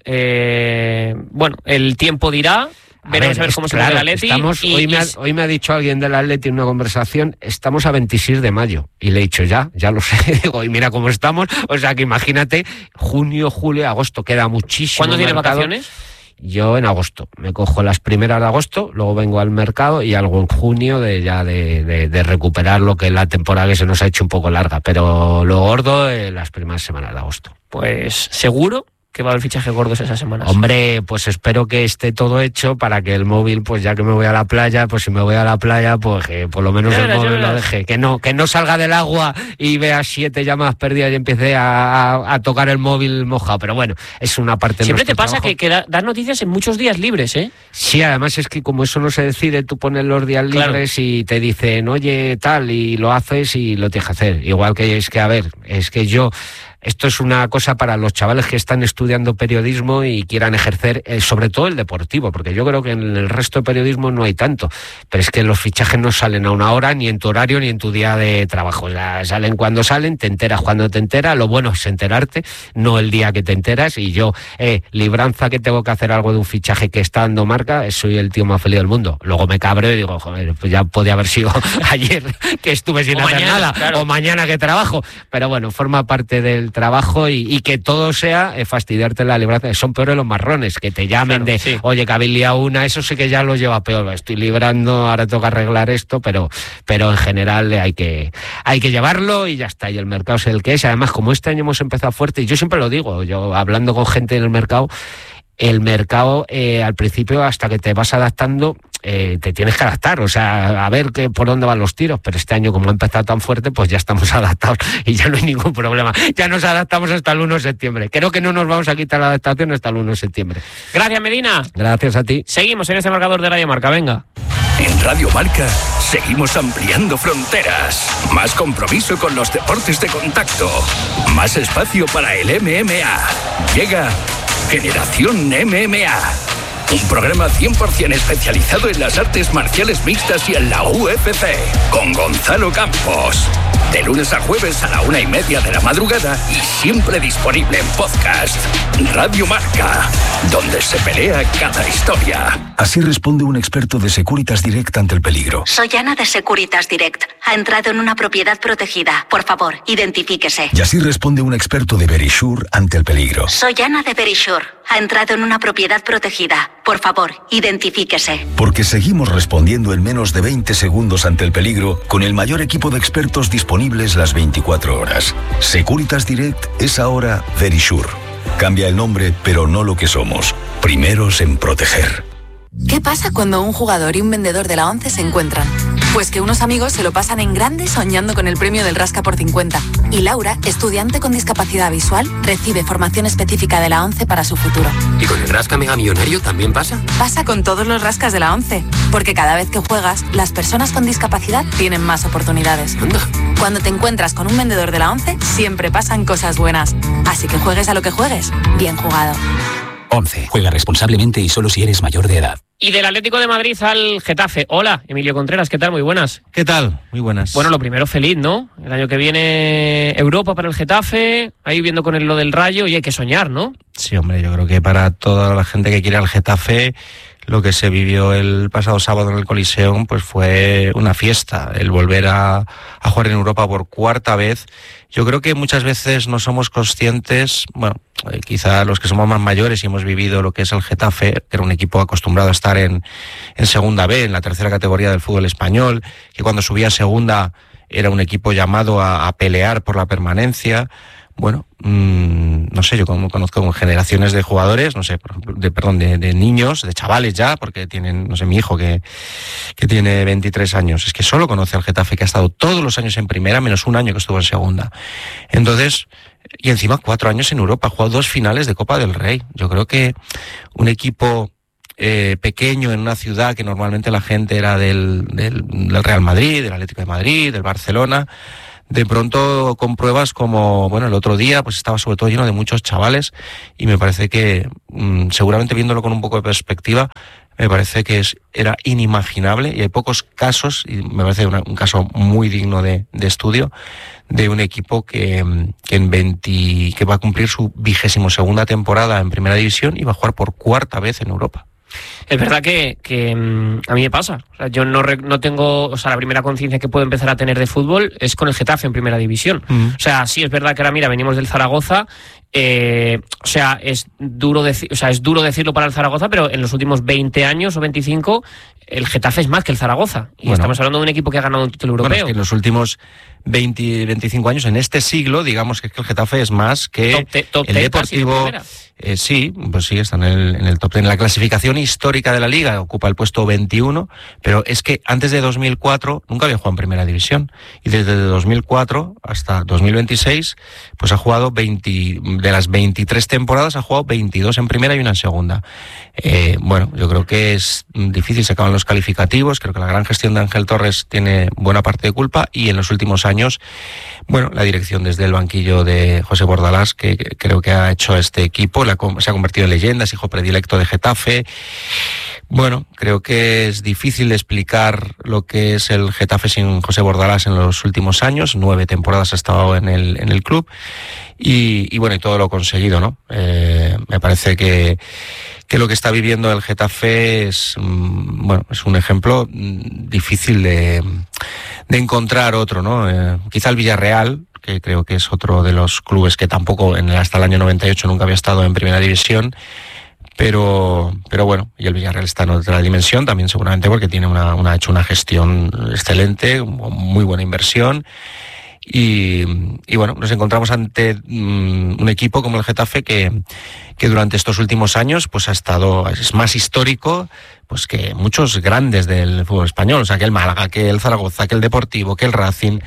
Eh, bueno, el tiempo dirá. Veremos a ver, a ver cómo se claro, ve el Atleti. Estamos, y, hoy, me ha, hoy me ha dicho alguien del Atleti en una conversación, estamos a veintiséis de mayo. Y le he dicho, ya, ya lo sé. Digo, y mira cómo estamos. O sea que imagínate, junio, julio, agosto, queda muchísimo. ¿Cuándo tienes mercado. vacaciones? Yo en agosto, me cojo las primeras de agosto, luego vengo al mercado y algo en junio de ya de, de, de recuperar lo que la temporada que se nos ha hecho un poco larga, pero lo gordo en las primeras semanas de agosto. Pues seguro que va a haber fichajes gordos esas semanas. Hombre, pues espero que esté todo hecho para que el móvil, pues ya que me voy a la playa, pues si me voy a la playa, pues que por lo menos el móvil lo deje. Que no, que no salga del agua y vea siete llamadas perdidas y empiece a, a, a tocar el móvil mojado. Pero bueno, es una parte de Siempre te pasa trabajo. que, que da, das noticias en muchos días libres, ¿eh? Sí, además es que como eso no se decide, tú pones los días Claro. libres y te dicen, oye, tal, y lo haces y lo tienes que hacer. Igual que es que, a ver, es que yo... Esto es una cosa para los chavales que están estudiando periodismo y quieran ejercer, eh, sobre todo el deportivo, porque yo creo que en el resto de periodismo no hay tanto, pero es que los fichajes no salen a una hora, ni en tu horario, ni en tu día de trabajo. O sea, salen cuando salen, te enteras cuando te enteras, lo bueno es enterarte, no el día que te enteras, y yo, eh, libranza que tengo que hacer algo de un fichaje que está dando marca, soy el tío más feliz del mundo. Luego me cabreo y digo, joder, pues ya podía haber sido ayer que estuve sin O hacer mañana, nada, claro. o mañana que trabajo, pero bueno, forma parte del trabajo y, y que todo sea eh, fastidiarte la libranza. Son peores los marrones, que te llamen Claro, de, sí. oye, que habéis liado una, eso sí que ya lo lleva peor, estoy librando, ahora toca arreglar esto, pero, pero en general hay que, hay que llevarlo y ya está, y el mercado es el que es. Además, como este año hemos empezado fuerte, y yo siempre lo digo, yo hablando con gente en el mercado, el mercado eh, al principio, hasta que te vas adaptando, eh, te tienes que adaptar, o sea, a ver que, por dónde van los tiros, pero este año como ha empezado tan fuerte, pues ya estamos adaptados y ya no hay ningún problema, ya nos adaptamos hasta el uno de septiembre, creo que no nos vamos a quitar la adaptación hasta el uno de septiembre. Gracias, Medina. Gracias a ti. Seguimos en este marcador de Radio Marca, venga. En Radio Marca seguimos ampliando fronteras. Más compromiso con los deportes de contacto. Más espacio para el M M A. Llega Generación M M A. Un programa cien por ciento especializado en las artes marciales mixtas y en la U F C. Con Gonzalo Campos. De lunes a jueves a la una y media de la madrugada y siempre disponible en podcast. Radio Marca, donde se pelea cada historia. Así responde un experto de Securitas Direct ante el peligro. Soy Ana de Securitas Direct. Ha entrado en una propiedad protegida. Por favor, identifíquese. Y así responde un experto de Verisure ante el peligro. Soy Ana de Verisure. Ha entrado en una propiedad protegida. Por favor, identifíquese. Porque seguimos respondiendo en menos de veinte segundos ante el peligro con el mayor equipo de expertos disponibles las veinticuatro horas. Securitas Direct es ahora Verisure. Cambia el nombre, pero no lo que somos. Primeros en proteger. ¿Qué pasa cuando un jugador y un vendedor de la ONCE se encuentran? Pues que unos amigos se lo pasan en grande soñando con el premio del Rasca por cincuenta. Y Laura, estudiante con discapacidad visual, recibe formación específica de la ONCE para su futuro. ¿Y con el Rasca Mega Millonario también pasa? Pasa con todos los rascas de la ONCE, porque cada vez que juegas, las personas con discapacidad tienen más oportunidades. Anda. Cuando te encuentras con un vendedor de la ONCE, siempre pasan cosas buenas. Así que juegues a lo que juegues, bien jugado. once. Juega responsablemente y solo si eres mayor de edad. Y del Atlético de Madrid al Getafe. Hola, Emilio Contreras, ¿qué tal? Muy buenas. ¿Qué tal? Muy buenas. Bueno, lo primero, feliz, ¿no? El año que viene Europa para el Getafe, ahí viendo con el, lo del Rayo, y hay que soñar, ¿no? Sí, hombre, yo creo que para toda la gente que quiere al Getafe, lo que se vivió el pasado sábado en el Coliseum, pues fue una fiesta, el volver a, a jugar en Europa por cuarta vez. Yo creo que muchas veces no somos conscientes, bueno, eh, quizá los que somos más mayores y hemos vivido lo que es el Getafe, que era un equipo acostumbrado a estar en, en segunda B, en la tercera categoría del fútbol español, que cuando subía a segunda era un equipo llamado a, a pelear por la permanencia. Bueno, mmm, no sé, yo como conozco generaciones de jugadores, no sé, por ejemplo, de, perdón, de, de niños, de chavales ya, porque tienen, no sé, mi hijo que, que tiene veintitrés años, es que solo conoce al Getafe, que ha estado todos los años en primera, menos un año que estuvo en segunda. Entonces, y encima cuatro años en Europa, ha jugado dos finales de Copa del Rey. Yo creo que un equipo eh, pequeño en una ciudad que normalmente la gente era del, del, del Real Madrid, del Atlético de Madrid, del Barcelona, de pronto compruebas como, bueno, el otro día pues estaba sobre todo lleno de muchos chavales y me parece que, mmm, seguramente viéndolo con un poco de perspectiva, me parece que es, era inimaginable, y hay pocos casos, y me parece una, un caso muy digno de, de estudio, de un equipo que, que en veinte, que va a cumplir su vigésimo segunda temporada en Primera División y va a jugar por cuarta vez en Europa. Es verdad que, que a mí me pasa. O sea, yo no, no tengo, o sea, la primera conciencia que puedo empezar a tener de fútbol es con el Getafe en Primera División. Mm. O sea, sí es verdad que ahora, mira, venimos del Zaragoza. Eh, o sea, es duro decir, o sea, es duro decirlo para el Zaragoza, pero en los últimos veinte años o veinticinco el Getafe es más que el Zaragoza. Y bueno, estamos hablando de un equipo que ha ganado un título europeo. Bueno, es que en los últimos veinte, veinticinco años, en este siglo, digamos que, es que el Getafe es más que top te, top el Deportivo. Eh, sí, pues sí, está en el, en el top ten. En la clasificación histórica de la Liga ocupa el puesto veintiuno, pero es que antes de dos mil cuatro nunca había jugado en Primera División. Y desde dos mil cuatro hasta dos mil veintiséis, pues ha jugado veinte, de las veintitrés temporadas ha jugado veintidós en Primera y una en Segunda. Eh, bueno, yo creo que es difícil, se acaban los calificativos, creo que la gran gestión de Ángel Torres tiene buena parte de culpa, y en los últimos años, bueno, la dirección desde el banquillo de José Bordalás, que, que creo que ha hecho a este equipo, la, se ha convertido en leyenda, es hijo predilecto de Getafe. Bueno, creo que es difícil de explicar lo que es el Getafe sin José Bordalás en los últimos años. Nueve temporadas ha estado en el, en el club y, y bueno, y todo lo conseguido, ¿no? Eh, me parece que, que lo que está viviendo el Getafe es, bueno, es un ejemplo difícil de, de encontrar otro, ¿no? Eh, quizá el Villarreal, que creo que es otro de los clubes que tampoco en el, hasta el año noventa y ocho nunca había estado en Primera División. Pero, pero bueno, y el Villarreal está en otra dimensión también, seguramente porque tiene una, una, ha hecho una gestión excelente, muy buena inversión. Y, y bueno, nos encontramos ante um, un equipo como el Getafe que, que durante estos últimos años pues ha estado, es más histórico pues que muchos grandes del fútbol español, o sea, que el Málaga, que el Zaragoza, que el Deportivo, que el Racing,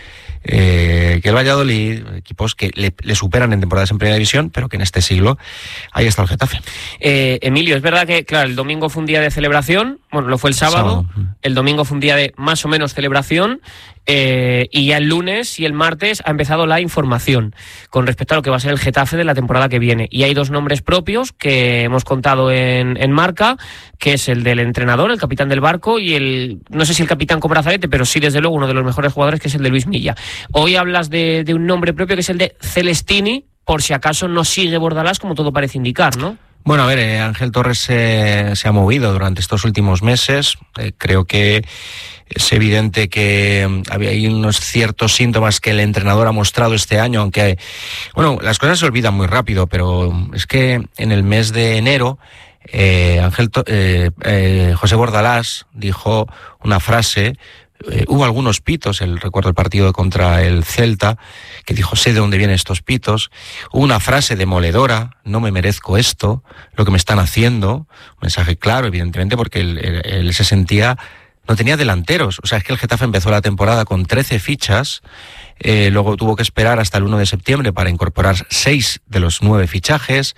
eh, que el Valladolid, equipos que le, le superan en temporadas en Primera División, pero que en este siglo ahí está el Getafe. Eh, Emilio, es verdad que, claro, el domingo fue un día de celebración, bueno, lo fue el sábado, sábado. El domingo fue un día de más o menos celebración, eh, y ya el lunes y el martes ha empezado la información con respecto a lo que va a ser el Getafe de la temporada que viene. Y hay dos nombres propios que hemos contado en, en Marca, que es el del entrenador, el capitán del barco, y el, no sé si el capitán con brazalete, pero sí desde luego uno de los mejores jugadores, que es el de Luis Milla. Hoy hablas de, de un nombre propio que es el de Celestini, por si acaso no sigue Bordalás, como todo parece indicar, ¿no? Bueno, a ver, eh, Ángel Torres eh, se ha movido durante estos últimos meses. Eh, creo que es evidente que eh, había hay unos ciertos síntomas que el entrenador ha mostrado este año, aunque, bueno, las cosas se olvidan muy rápido, pero es que en el mes de enero eh, Ángel eh, eh, José Bordalás dijo una frase. Eh, hubo algunos pitos, el recuerdo el partido contra el Celta, que dijo, sé de dónde vienen estos pitos. Hubo una frase demoledora, no me merezco esto, lo que me están haciendo. Un mensaje claro, evidentemente, porque él, él, él se sentía, no tenía delanteros. O sea, es que el Getafe empezó la temporada con trece fichas, eh, luego tuvo que esperar hasta el uno de septiembre para incorporar seis de los nueve fichajes.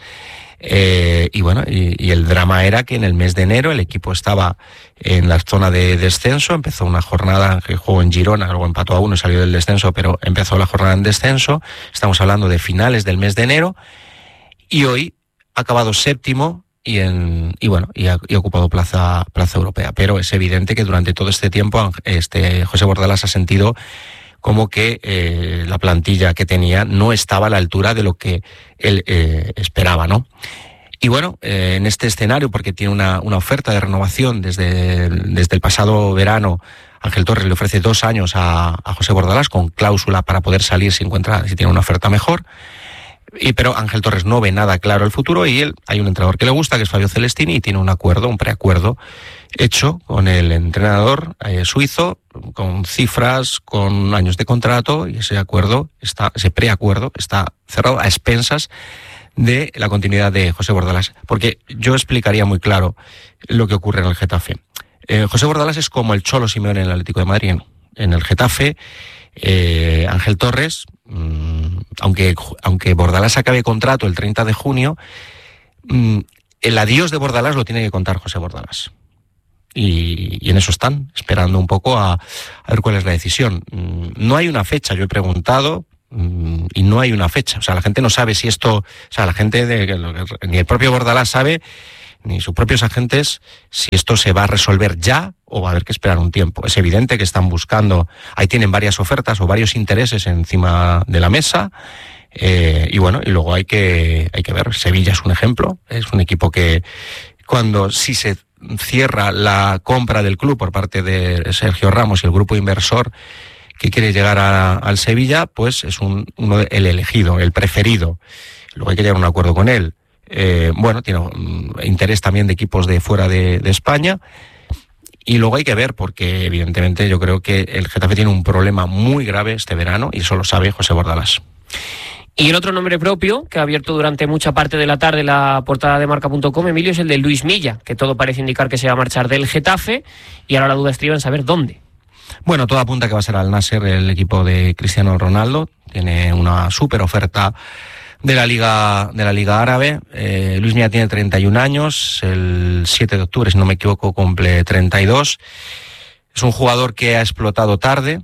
Eh, y bueno, y, y el drama era que en el mes de enero el equipo estaba en la zona de descenso, empezó una jornada que jugó en Girona, luego empató a uno y salió del descenso, pero empezó la jornada en descenso, estamos hablando de finales del mes de enero, y hoy ha acabado séptimo y en y bueno, y ha, y ha ocupado plaza, plaza europea, pero es evidente que durante todo este tiempo este José Bordalás ha sentido como que eh, la plantilla que tenía no estaba a la altura de lo que él eh, esperaba, ¿no? Y bueno, eh, en este escenario, porque tiene una, una oferta de renovación desde, desde el pasado verano, Ángel Torres le ofrece dos años a, a José Bordalás con cláusula para poder salir si encuentra, si tiene una oferta mejor. Y, pero Ángel Torres no ve nada claro el futuro y él, hay un entrenador que le gusta, que es Fabio Celestini, y tiene un acuerdo, un preacuerdo hecho con el entrenador eh, suizo, con cifras, con años de contrato, y ese acuerdo, está, ese preacuerdo está cerrado a expensas de la continuidad de José Bordalás. Porque yo explicaría muy claro lo que ocurre en el Getafe. Eh, José Bordalás es como el Cholo Simeone en el Atlético de Madrid. En el Getafe, eh, Ángel Torres, mmm, aunque, aunque Bordalás acabe contrato el treinta de junio, mmm, el adiós de Bordalás lo tiene que contar José Bordalás. Y, y en eso están, esperando un poco a, a ver cuál es la decisión. Mmm, no hay una fecha, yo he preguntado, mmm, y no hay una fecha. O sea, la gente no sabe si esto, o sea, la gente, de, ni el propio Bordalás sabe, ni sus propios agentes, si esto se va a resolver ya o va a haber que esperar un tiempo. Es evidente que están buscando, ahí tienen varias ofertas o varios intereses encima de la mesa, eh, y bueno, y luego hay que, hay que ver. Sevilla es un ejemplo, es un equipo que cuando si se cierra la compra del club por parte de Sergio Ramos y el grupo inversor que quiere llegar a, al Sevilla, pues es un, uno, el elegido, el preferido. Luego hay que llegar a un acuerdo con él. Eh, bueno, tiene um, interés también de equipos de fuera de, de España, y luego hay que ver, porque evidentemente yo creo que el Getafe tiene un problema muy grave este verano y eso lo sabe José Bordalás. Y el otro nombre propio que ha abierto durante mucha parte de la tarde la portada de marca punto com, Emilio, es el de Luis Milla, que todo parece indicar que se va a marchar del Getafe, y ahora la duda estriba en saber dónde. Bueno, todo apunta que va a ser al Nasser, el equipo de Cristiano Ronaldo. Tiene una súper oferta de la Liga de la Liga Árabe. Eh, Luis Milla tiene treinta y un años, el siete de octubre, si no me equivoco, cumple treinta y dos. Es un jugador que ha explotado tarde.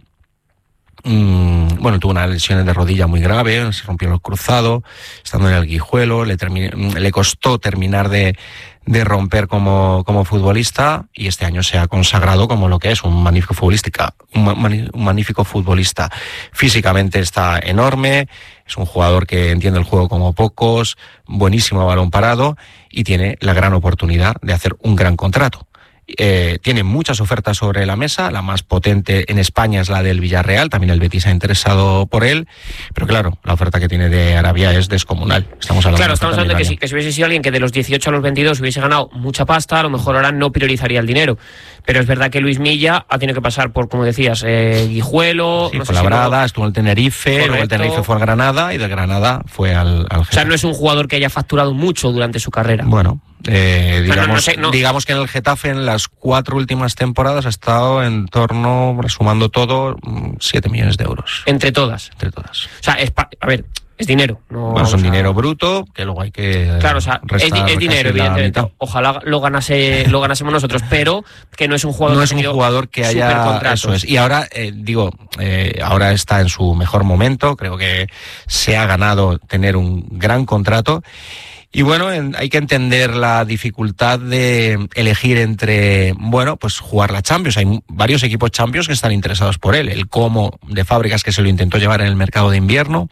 Mm, bueno, tuvo unas lesiones de rodilla muy grave, se rompió el cruzado, estando en el Guijuelo, le, terminé, le costó terminar de, de romper como, como futbolista, y este año se ha consagrado como lo que es un magnífico futbolista, un, un magnífico futbolista. Físicamente está enorme, es un jugador que entiende el juego como pocos, buenísimo a balón parado, y tiene la gran oportunidad de hacer un gran contrato. Eh, tiene muchas ofertas sobre la mesa, la más potente en España es la del Villarreal, también el Betis ha interesado por él, pero claro, la oferta que tiene de Arabia es descomunal. Estamos hablando claro, de estamos hablando de que si, que si hubiese sido alguien que de los dieciocho a los veintidós hubiese ganado mucha pasta, a lo mejor ahora no priorizaría el dinero, pero es verdad que Luis Milla ha tenido que pasar por, como decías, eh, Guijuelo, sí, no fue sé Labrada, si no... estuvo en el Tenerife, Correcto. Luego el Tenerife fue al Granada, y de Granada fue al, al O sea, no es un jugador que haya facturado mucho durante su carrera. Bueno, eh, digamos, no, no sé, no. digamos que en el Getafe en las cuatro últimas temporadas ha estado en torno, sumando todo, siete millones de euros. Entre todas. Entre todas. O sea, es pa... a ver, es dinero. No, bueno, es un o sea... dinero bruto que luego hay que Claro, o sea, restar, es, es dinero, evidentemente. Ojalá lo ganase, lo ganásemos nosotros, pero que no es un jugador no que es un jugador que haya eso es. Y ahora eh, digo, eh, ahora está en su mejor momento. Creo que se ha ganado tener un gran contrato. Y bueno, en, hay que entender la dificultad de elegir entre, bueno, pues jugar la Champions. Hay varios equipos Champions que están interesados por él. El Como de Fábricas, que se lo intentó llevar en el mercado de invierno.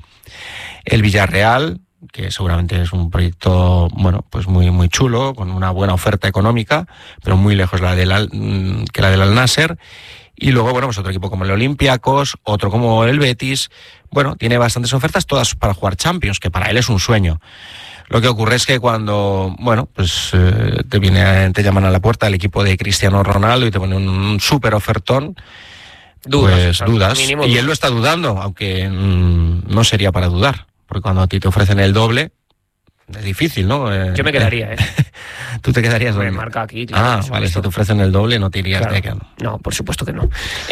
El Villarreal, que seguramente es un proyecto, bueno, pues muy muy chulo, con una buena oferta económica, pero muy lejos la del Al, que la del Al Nasser. Y luego, bueno, pues otro equipo como el Olympiacos, otro como el Betis. Bueno, tiene bastantes ofertas, todas para jugar Champions, que para él es un sueño. Lo que ocurre es que cuando, bueno, pues eh, te viene, te llaman a la puerta el equipo de Cristiano Ronaldo y te ponen un súper ofertón, dudas, pues claro, dudas. Y dudas. Él lo está dudando, aunque mmm, no sería para dudar, porque cuando a ti te ofrecen el doble, es difícil, ¿no? Eh, Yo me quedaría, ¿eh? ¿Tú te quedarías me donde? marca aquí, claro. Ah, vale, si te ofrecen el doble no te irías claro. de que no. No, por supuesto que no.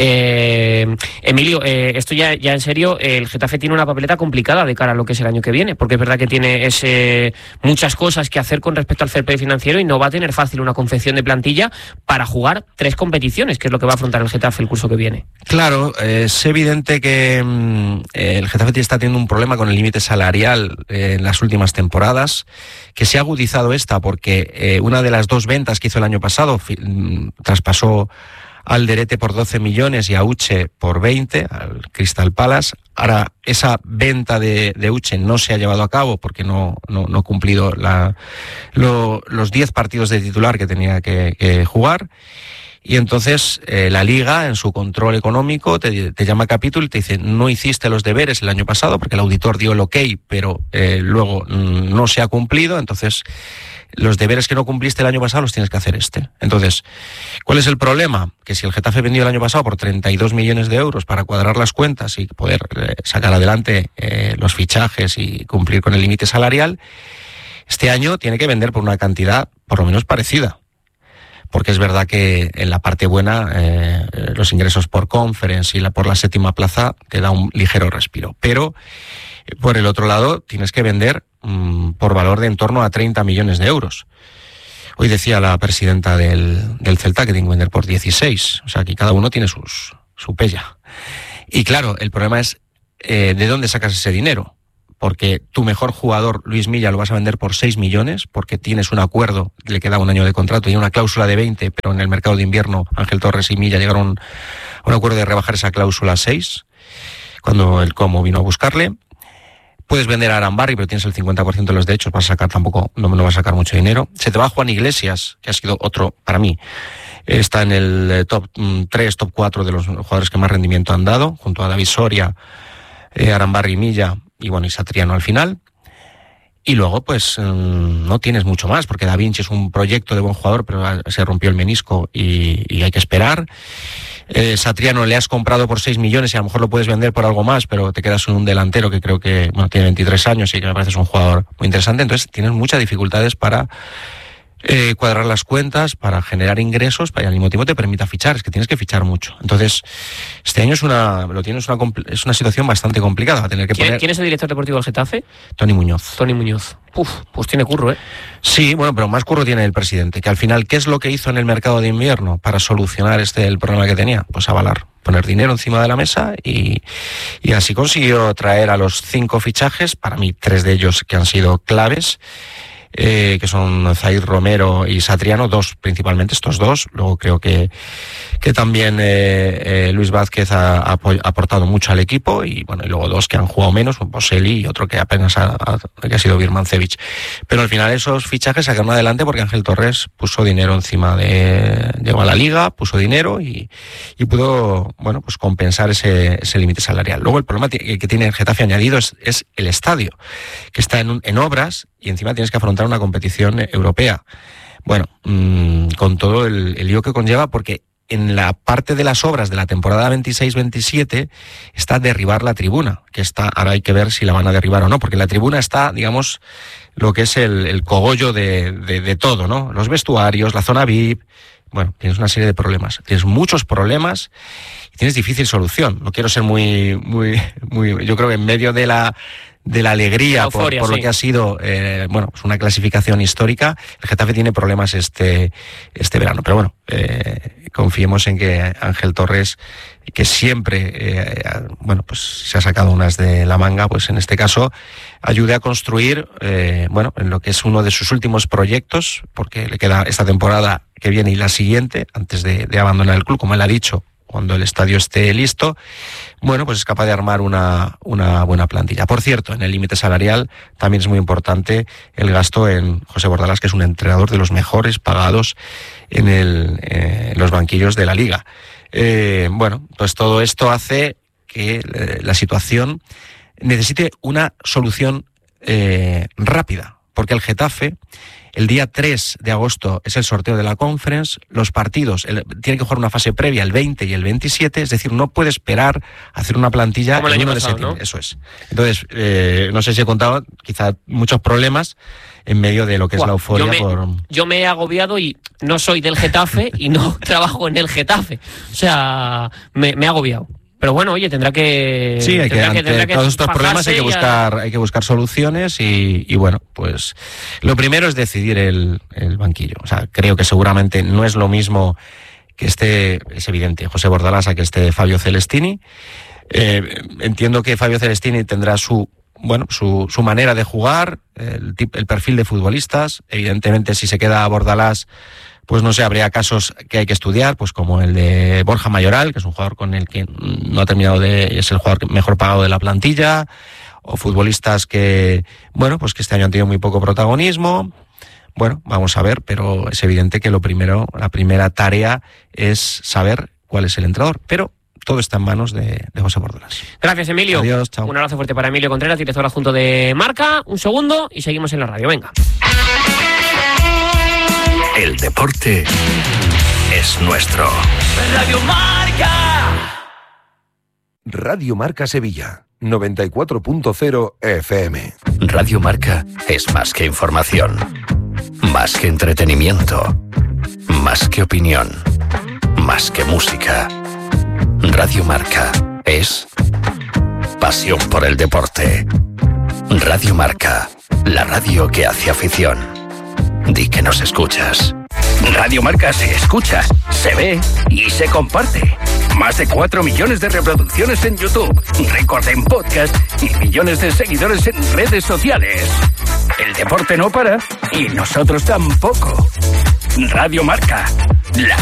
Eh, Emilio, eh, esto ya, ya en serio, eh, el Getafe tiene una papeleta complicada de cara a lo que es el año que viene, porque es verdad que tiene ese, muchas cosas que hacer con respecto al fair play financiero y no va a tener fácil una confección de plantilla para jugar tres competiciones, que es lo que va a afrontar el Getafe el curso que viene. Claro, eh, es evidente que mmm, el Getafe está teniendo un problema con el límite salarial eh, en las últimas temporadas, que se ha agudizado esta porque eh, una de las dos ventas que hizo el año pasado fi, mmm, traspasó al Derete por doce millones y a Uche por veinte, al Crystal Palace. Ahora, esa venta de, de Uche no se ha llevado a cabo porque no no, no ha cumplido la, lo, los diez partidos de titular que tenía que, que jugar. Y entonces eh, la Liga, en su control económico, te, te llama a capítulo y te dice, no hiciste los deberes el año pasado, porque el auditor dio el ok, pero eh, luego mm, no se ha cumplido, entonces los deberes que no cumpliste el año pasado los tienes que hacer este. Entonces, ¿cuál es el problema? Que si el Getafe vendió el año pasado por treinta y dos millones de euros para cuadrar las cuentas y poder eh, sacar adelante eh, los fichajes y cumplir con el límite salarial, este año tiene que vender por una cantidad por lo menos parecida. Porque es verdad que en la parte buena eh, los ingresos por conference y la, por la séptima plaza te da un ligero respiro. Pero eh, por el otro lado tienes que vender mmm, por valor de en torno a treinta millones de euros. Hoy decía la presidenta del, del Celta que tiene que vender por dieciséis. O sea, que cada uno tiene sus, su pella. Y claro, el problema es eh, ¿de dónde sacas ese dinero? Porque tu mejor jugador, Luis Milla, lo vas a vender por seis millones, porque tienes un acuerdo, le queda un año de contrato y una cláusula de veinte, pero en el mercado de invierno Ángel Torres y Milla llegaron a un acuerdo de rebajar esa cláusula a seis, cuando el Como vino a buscarle. Puedes vender a Arambarri, pero tienes el cincuenta por ciento de los derechos, vas a sacar tampoco, no, no vas a sacar mucho dinero. Se te va Juan Iglesias, que ha sido otro, para mí, está en el top tres, top cuatro de los jugadores que más rendimiento han dado, junto a David Soria, eh, Arambarri y Milla, y bueno, y Satriano al final. Y luego, pues, mmm, no tienes mucho más, porque Da Vinci es un proyecto de buen jugador, pero se rompió el menisco y, y hay que esperar. Eh, Satriano le has comprado por seis millones y a lo mejor lo puedes vender por algo más, pero te quedas con un delantero que creo que, bueno, tiene veintitrés años y que me parece es un jugador muy interesante. Entonces tienes muchas dificultades para eh, cuadrar las cuentas, para generar ingresos, para y al mismo tiempo te permita fichar, es que tienes que fichar mucho. Entonces, este año es una, lo tienes una, es una situación bastante complicada. Va a tener que ¿Quién, poner... ¿Quién es el director deportivo del Getafe? Tony Muñoz. Tony Muñoz. Uf, pues tiene curro, ¿eh? Sí, bueno, pero más curro tiene el presidente, que al final, ¿qué es lo que hizo en el mercado de invierno para solucionar este el problema que tenía? Pues avalar, poner dinero encima de la mesa y, y así consiguió traer a los cinco fichajes, para mí tres de ellos que han sido claves, Eh, que son Zaid Romero y Satriano, dos principalmente, estos dos. Luego creo que, que también eh, eh, Luis Vázquez ha, ha aportado mucho al equipo y bueno, y luego dos que han jugado menos, un Boselli y otro que apenas ha, ha, que ha sido Birmancevic. Pero al final esos fichajes sacaron adelante porque Ángel Torres puso dinero encima de... llegó a la Liga, puso dinero y, y pudo, bueno, pues compensar ese, ese límite salarial. Luego el problema que tiene el Getafe añadido es, es el estadio, que está en, en obras y encima tienes que afrontar una competición europea. Bueno, mmm, con todo el, el lío que conlleva, porque en la parte de las obras de la temporada veintiséis veintisiete está derribar la tribuna, que está, ahora hay que ver si la van a derribar o no, porque la tribuna está, digamos, lo que es el, el cogollo de, de, de todo, ¿no? Los vestuarios, la zona V I P, bueno, tienes una serie de problemas, tienes muchos problemas y tienes difícil solución. No quiero ser muy, muy, muy, yo creo que en medio de la de la alegría euforia, por, por sí. lo que ha sido eh, bueno, pues una clasificación histórica, el Getafe tiene problemas este este verano, pero bueno, eh, confiemos en que Ángel Torres, que siempre eh, bueno, pues se ha sacado unas de la manga, pues en este caso ayude a construir eh, bueno, en lo que es uno de sus últimos proyectos, porque le queda esta temporada que viene y la siguiente antes de, de abandonar el club, como él ha dicho, cuando el estadio esté listo, bueno, pues es capaz de armar una, una buena plantilla. Por cierto, en el límite salarial también es muy importante el gasto en José Bordalás, que es un entrenador de los mejores pagados en, el, eh, en los banquillos de la Liga. Eh, bueno, pues todo esto hace que eh, la situación necesite una solución eh, rápida, porque el Getafe, el día tres de agosto es el sorteo de la Conference, los partidos, el, tiene que jugar una fase previa el veinte y el veintisiete, es decir, no puede esperar a hacer una plantilla como el el año uno de pasado, septiembre, ¿no? Eso es. Entonces, eh, no sé si he contado, quizá muchos problemas en medio de lo que Buah, es la euforia. Yo me, por... yo me he agobiado y no soy del Getafe y no trabajo en el Getafe. O sea, me, me he agobiado. Pero bueno, oye, tendrá que... Sí, hay que, tendrá que, ante tendrá que todos estos problemas hay que a... buscar hay que buscar soluciones y, y bueno, pues lo primero es decidir el, el banquillo. O sea, creo que seguramente no es lo mismo que esté, es evidente, José Bordalás a que esté Fabio Celestini. Eh, entiendo que Fabio Celestini tendrá su bueno su, su manera de jugar, el, el perfil de futbolistas. Evidentemente, si se queda a Bordalás, pues no sé, habría casos que hay que estudiar, pues como el de Borja Mayoral, que es un jugador con el que no ha terminado de, es el jugador mejor pagado de la plantilla, o futbolistas que, bueno, pues que este año han tenido muy poco protagonismo. bueno, vamos a ver, pero es evidente que lo primero, la primera tarea es saber cuál es el entrenador, pero todo está en manos de, de José Bordolas. Gracias, Emilio. Adiós, chao. Un abrazo fuerte para Emilio Contreras, director adjunto de Marca. Un segundo y seguimos en la radio. Venga. El deporte es nuestro. Radio Marca. Radio Marca Sevilla, noventa y cuatro punto cero F M. Radio Marca es más que información, más que entretenimiento, más que opinión, más que música. Radio Marca es pasión por el deporte. Radio Marca, la radio que hace afición. Di que nos escuchas. Radio Marca se escucha, se ve y se comparte. Más de cuatro millones de reproducciones en YouTube, récord en podcast y millones de seguidores en redes sociales. El deporte no para y nosotros tampoco. Radio Marca, la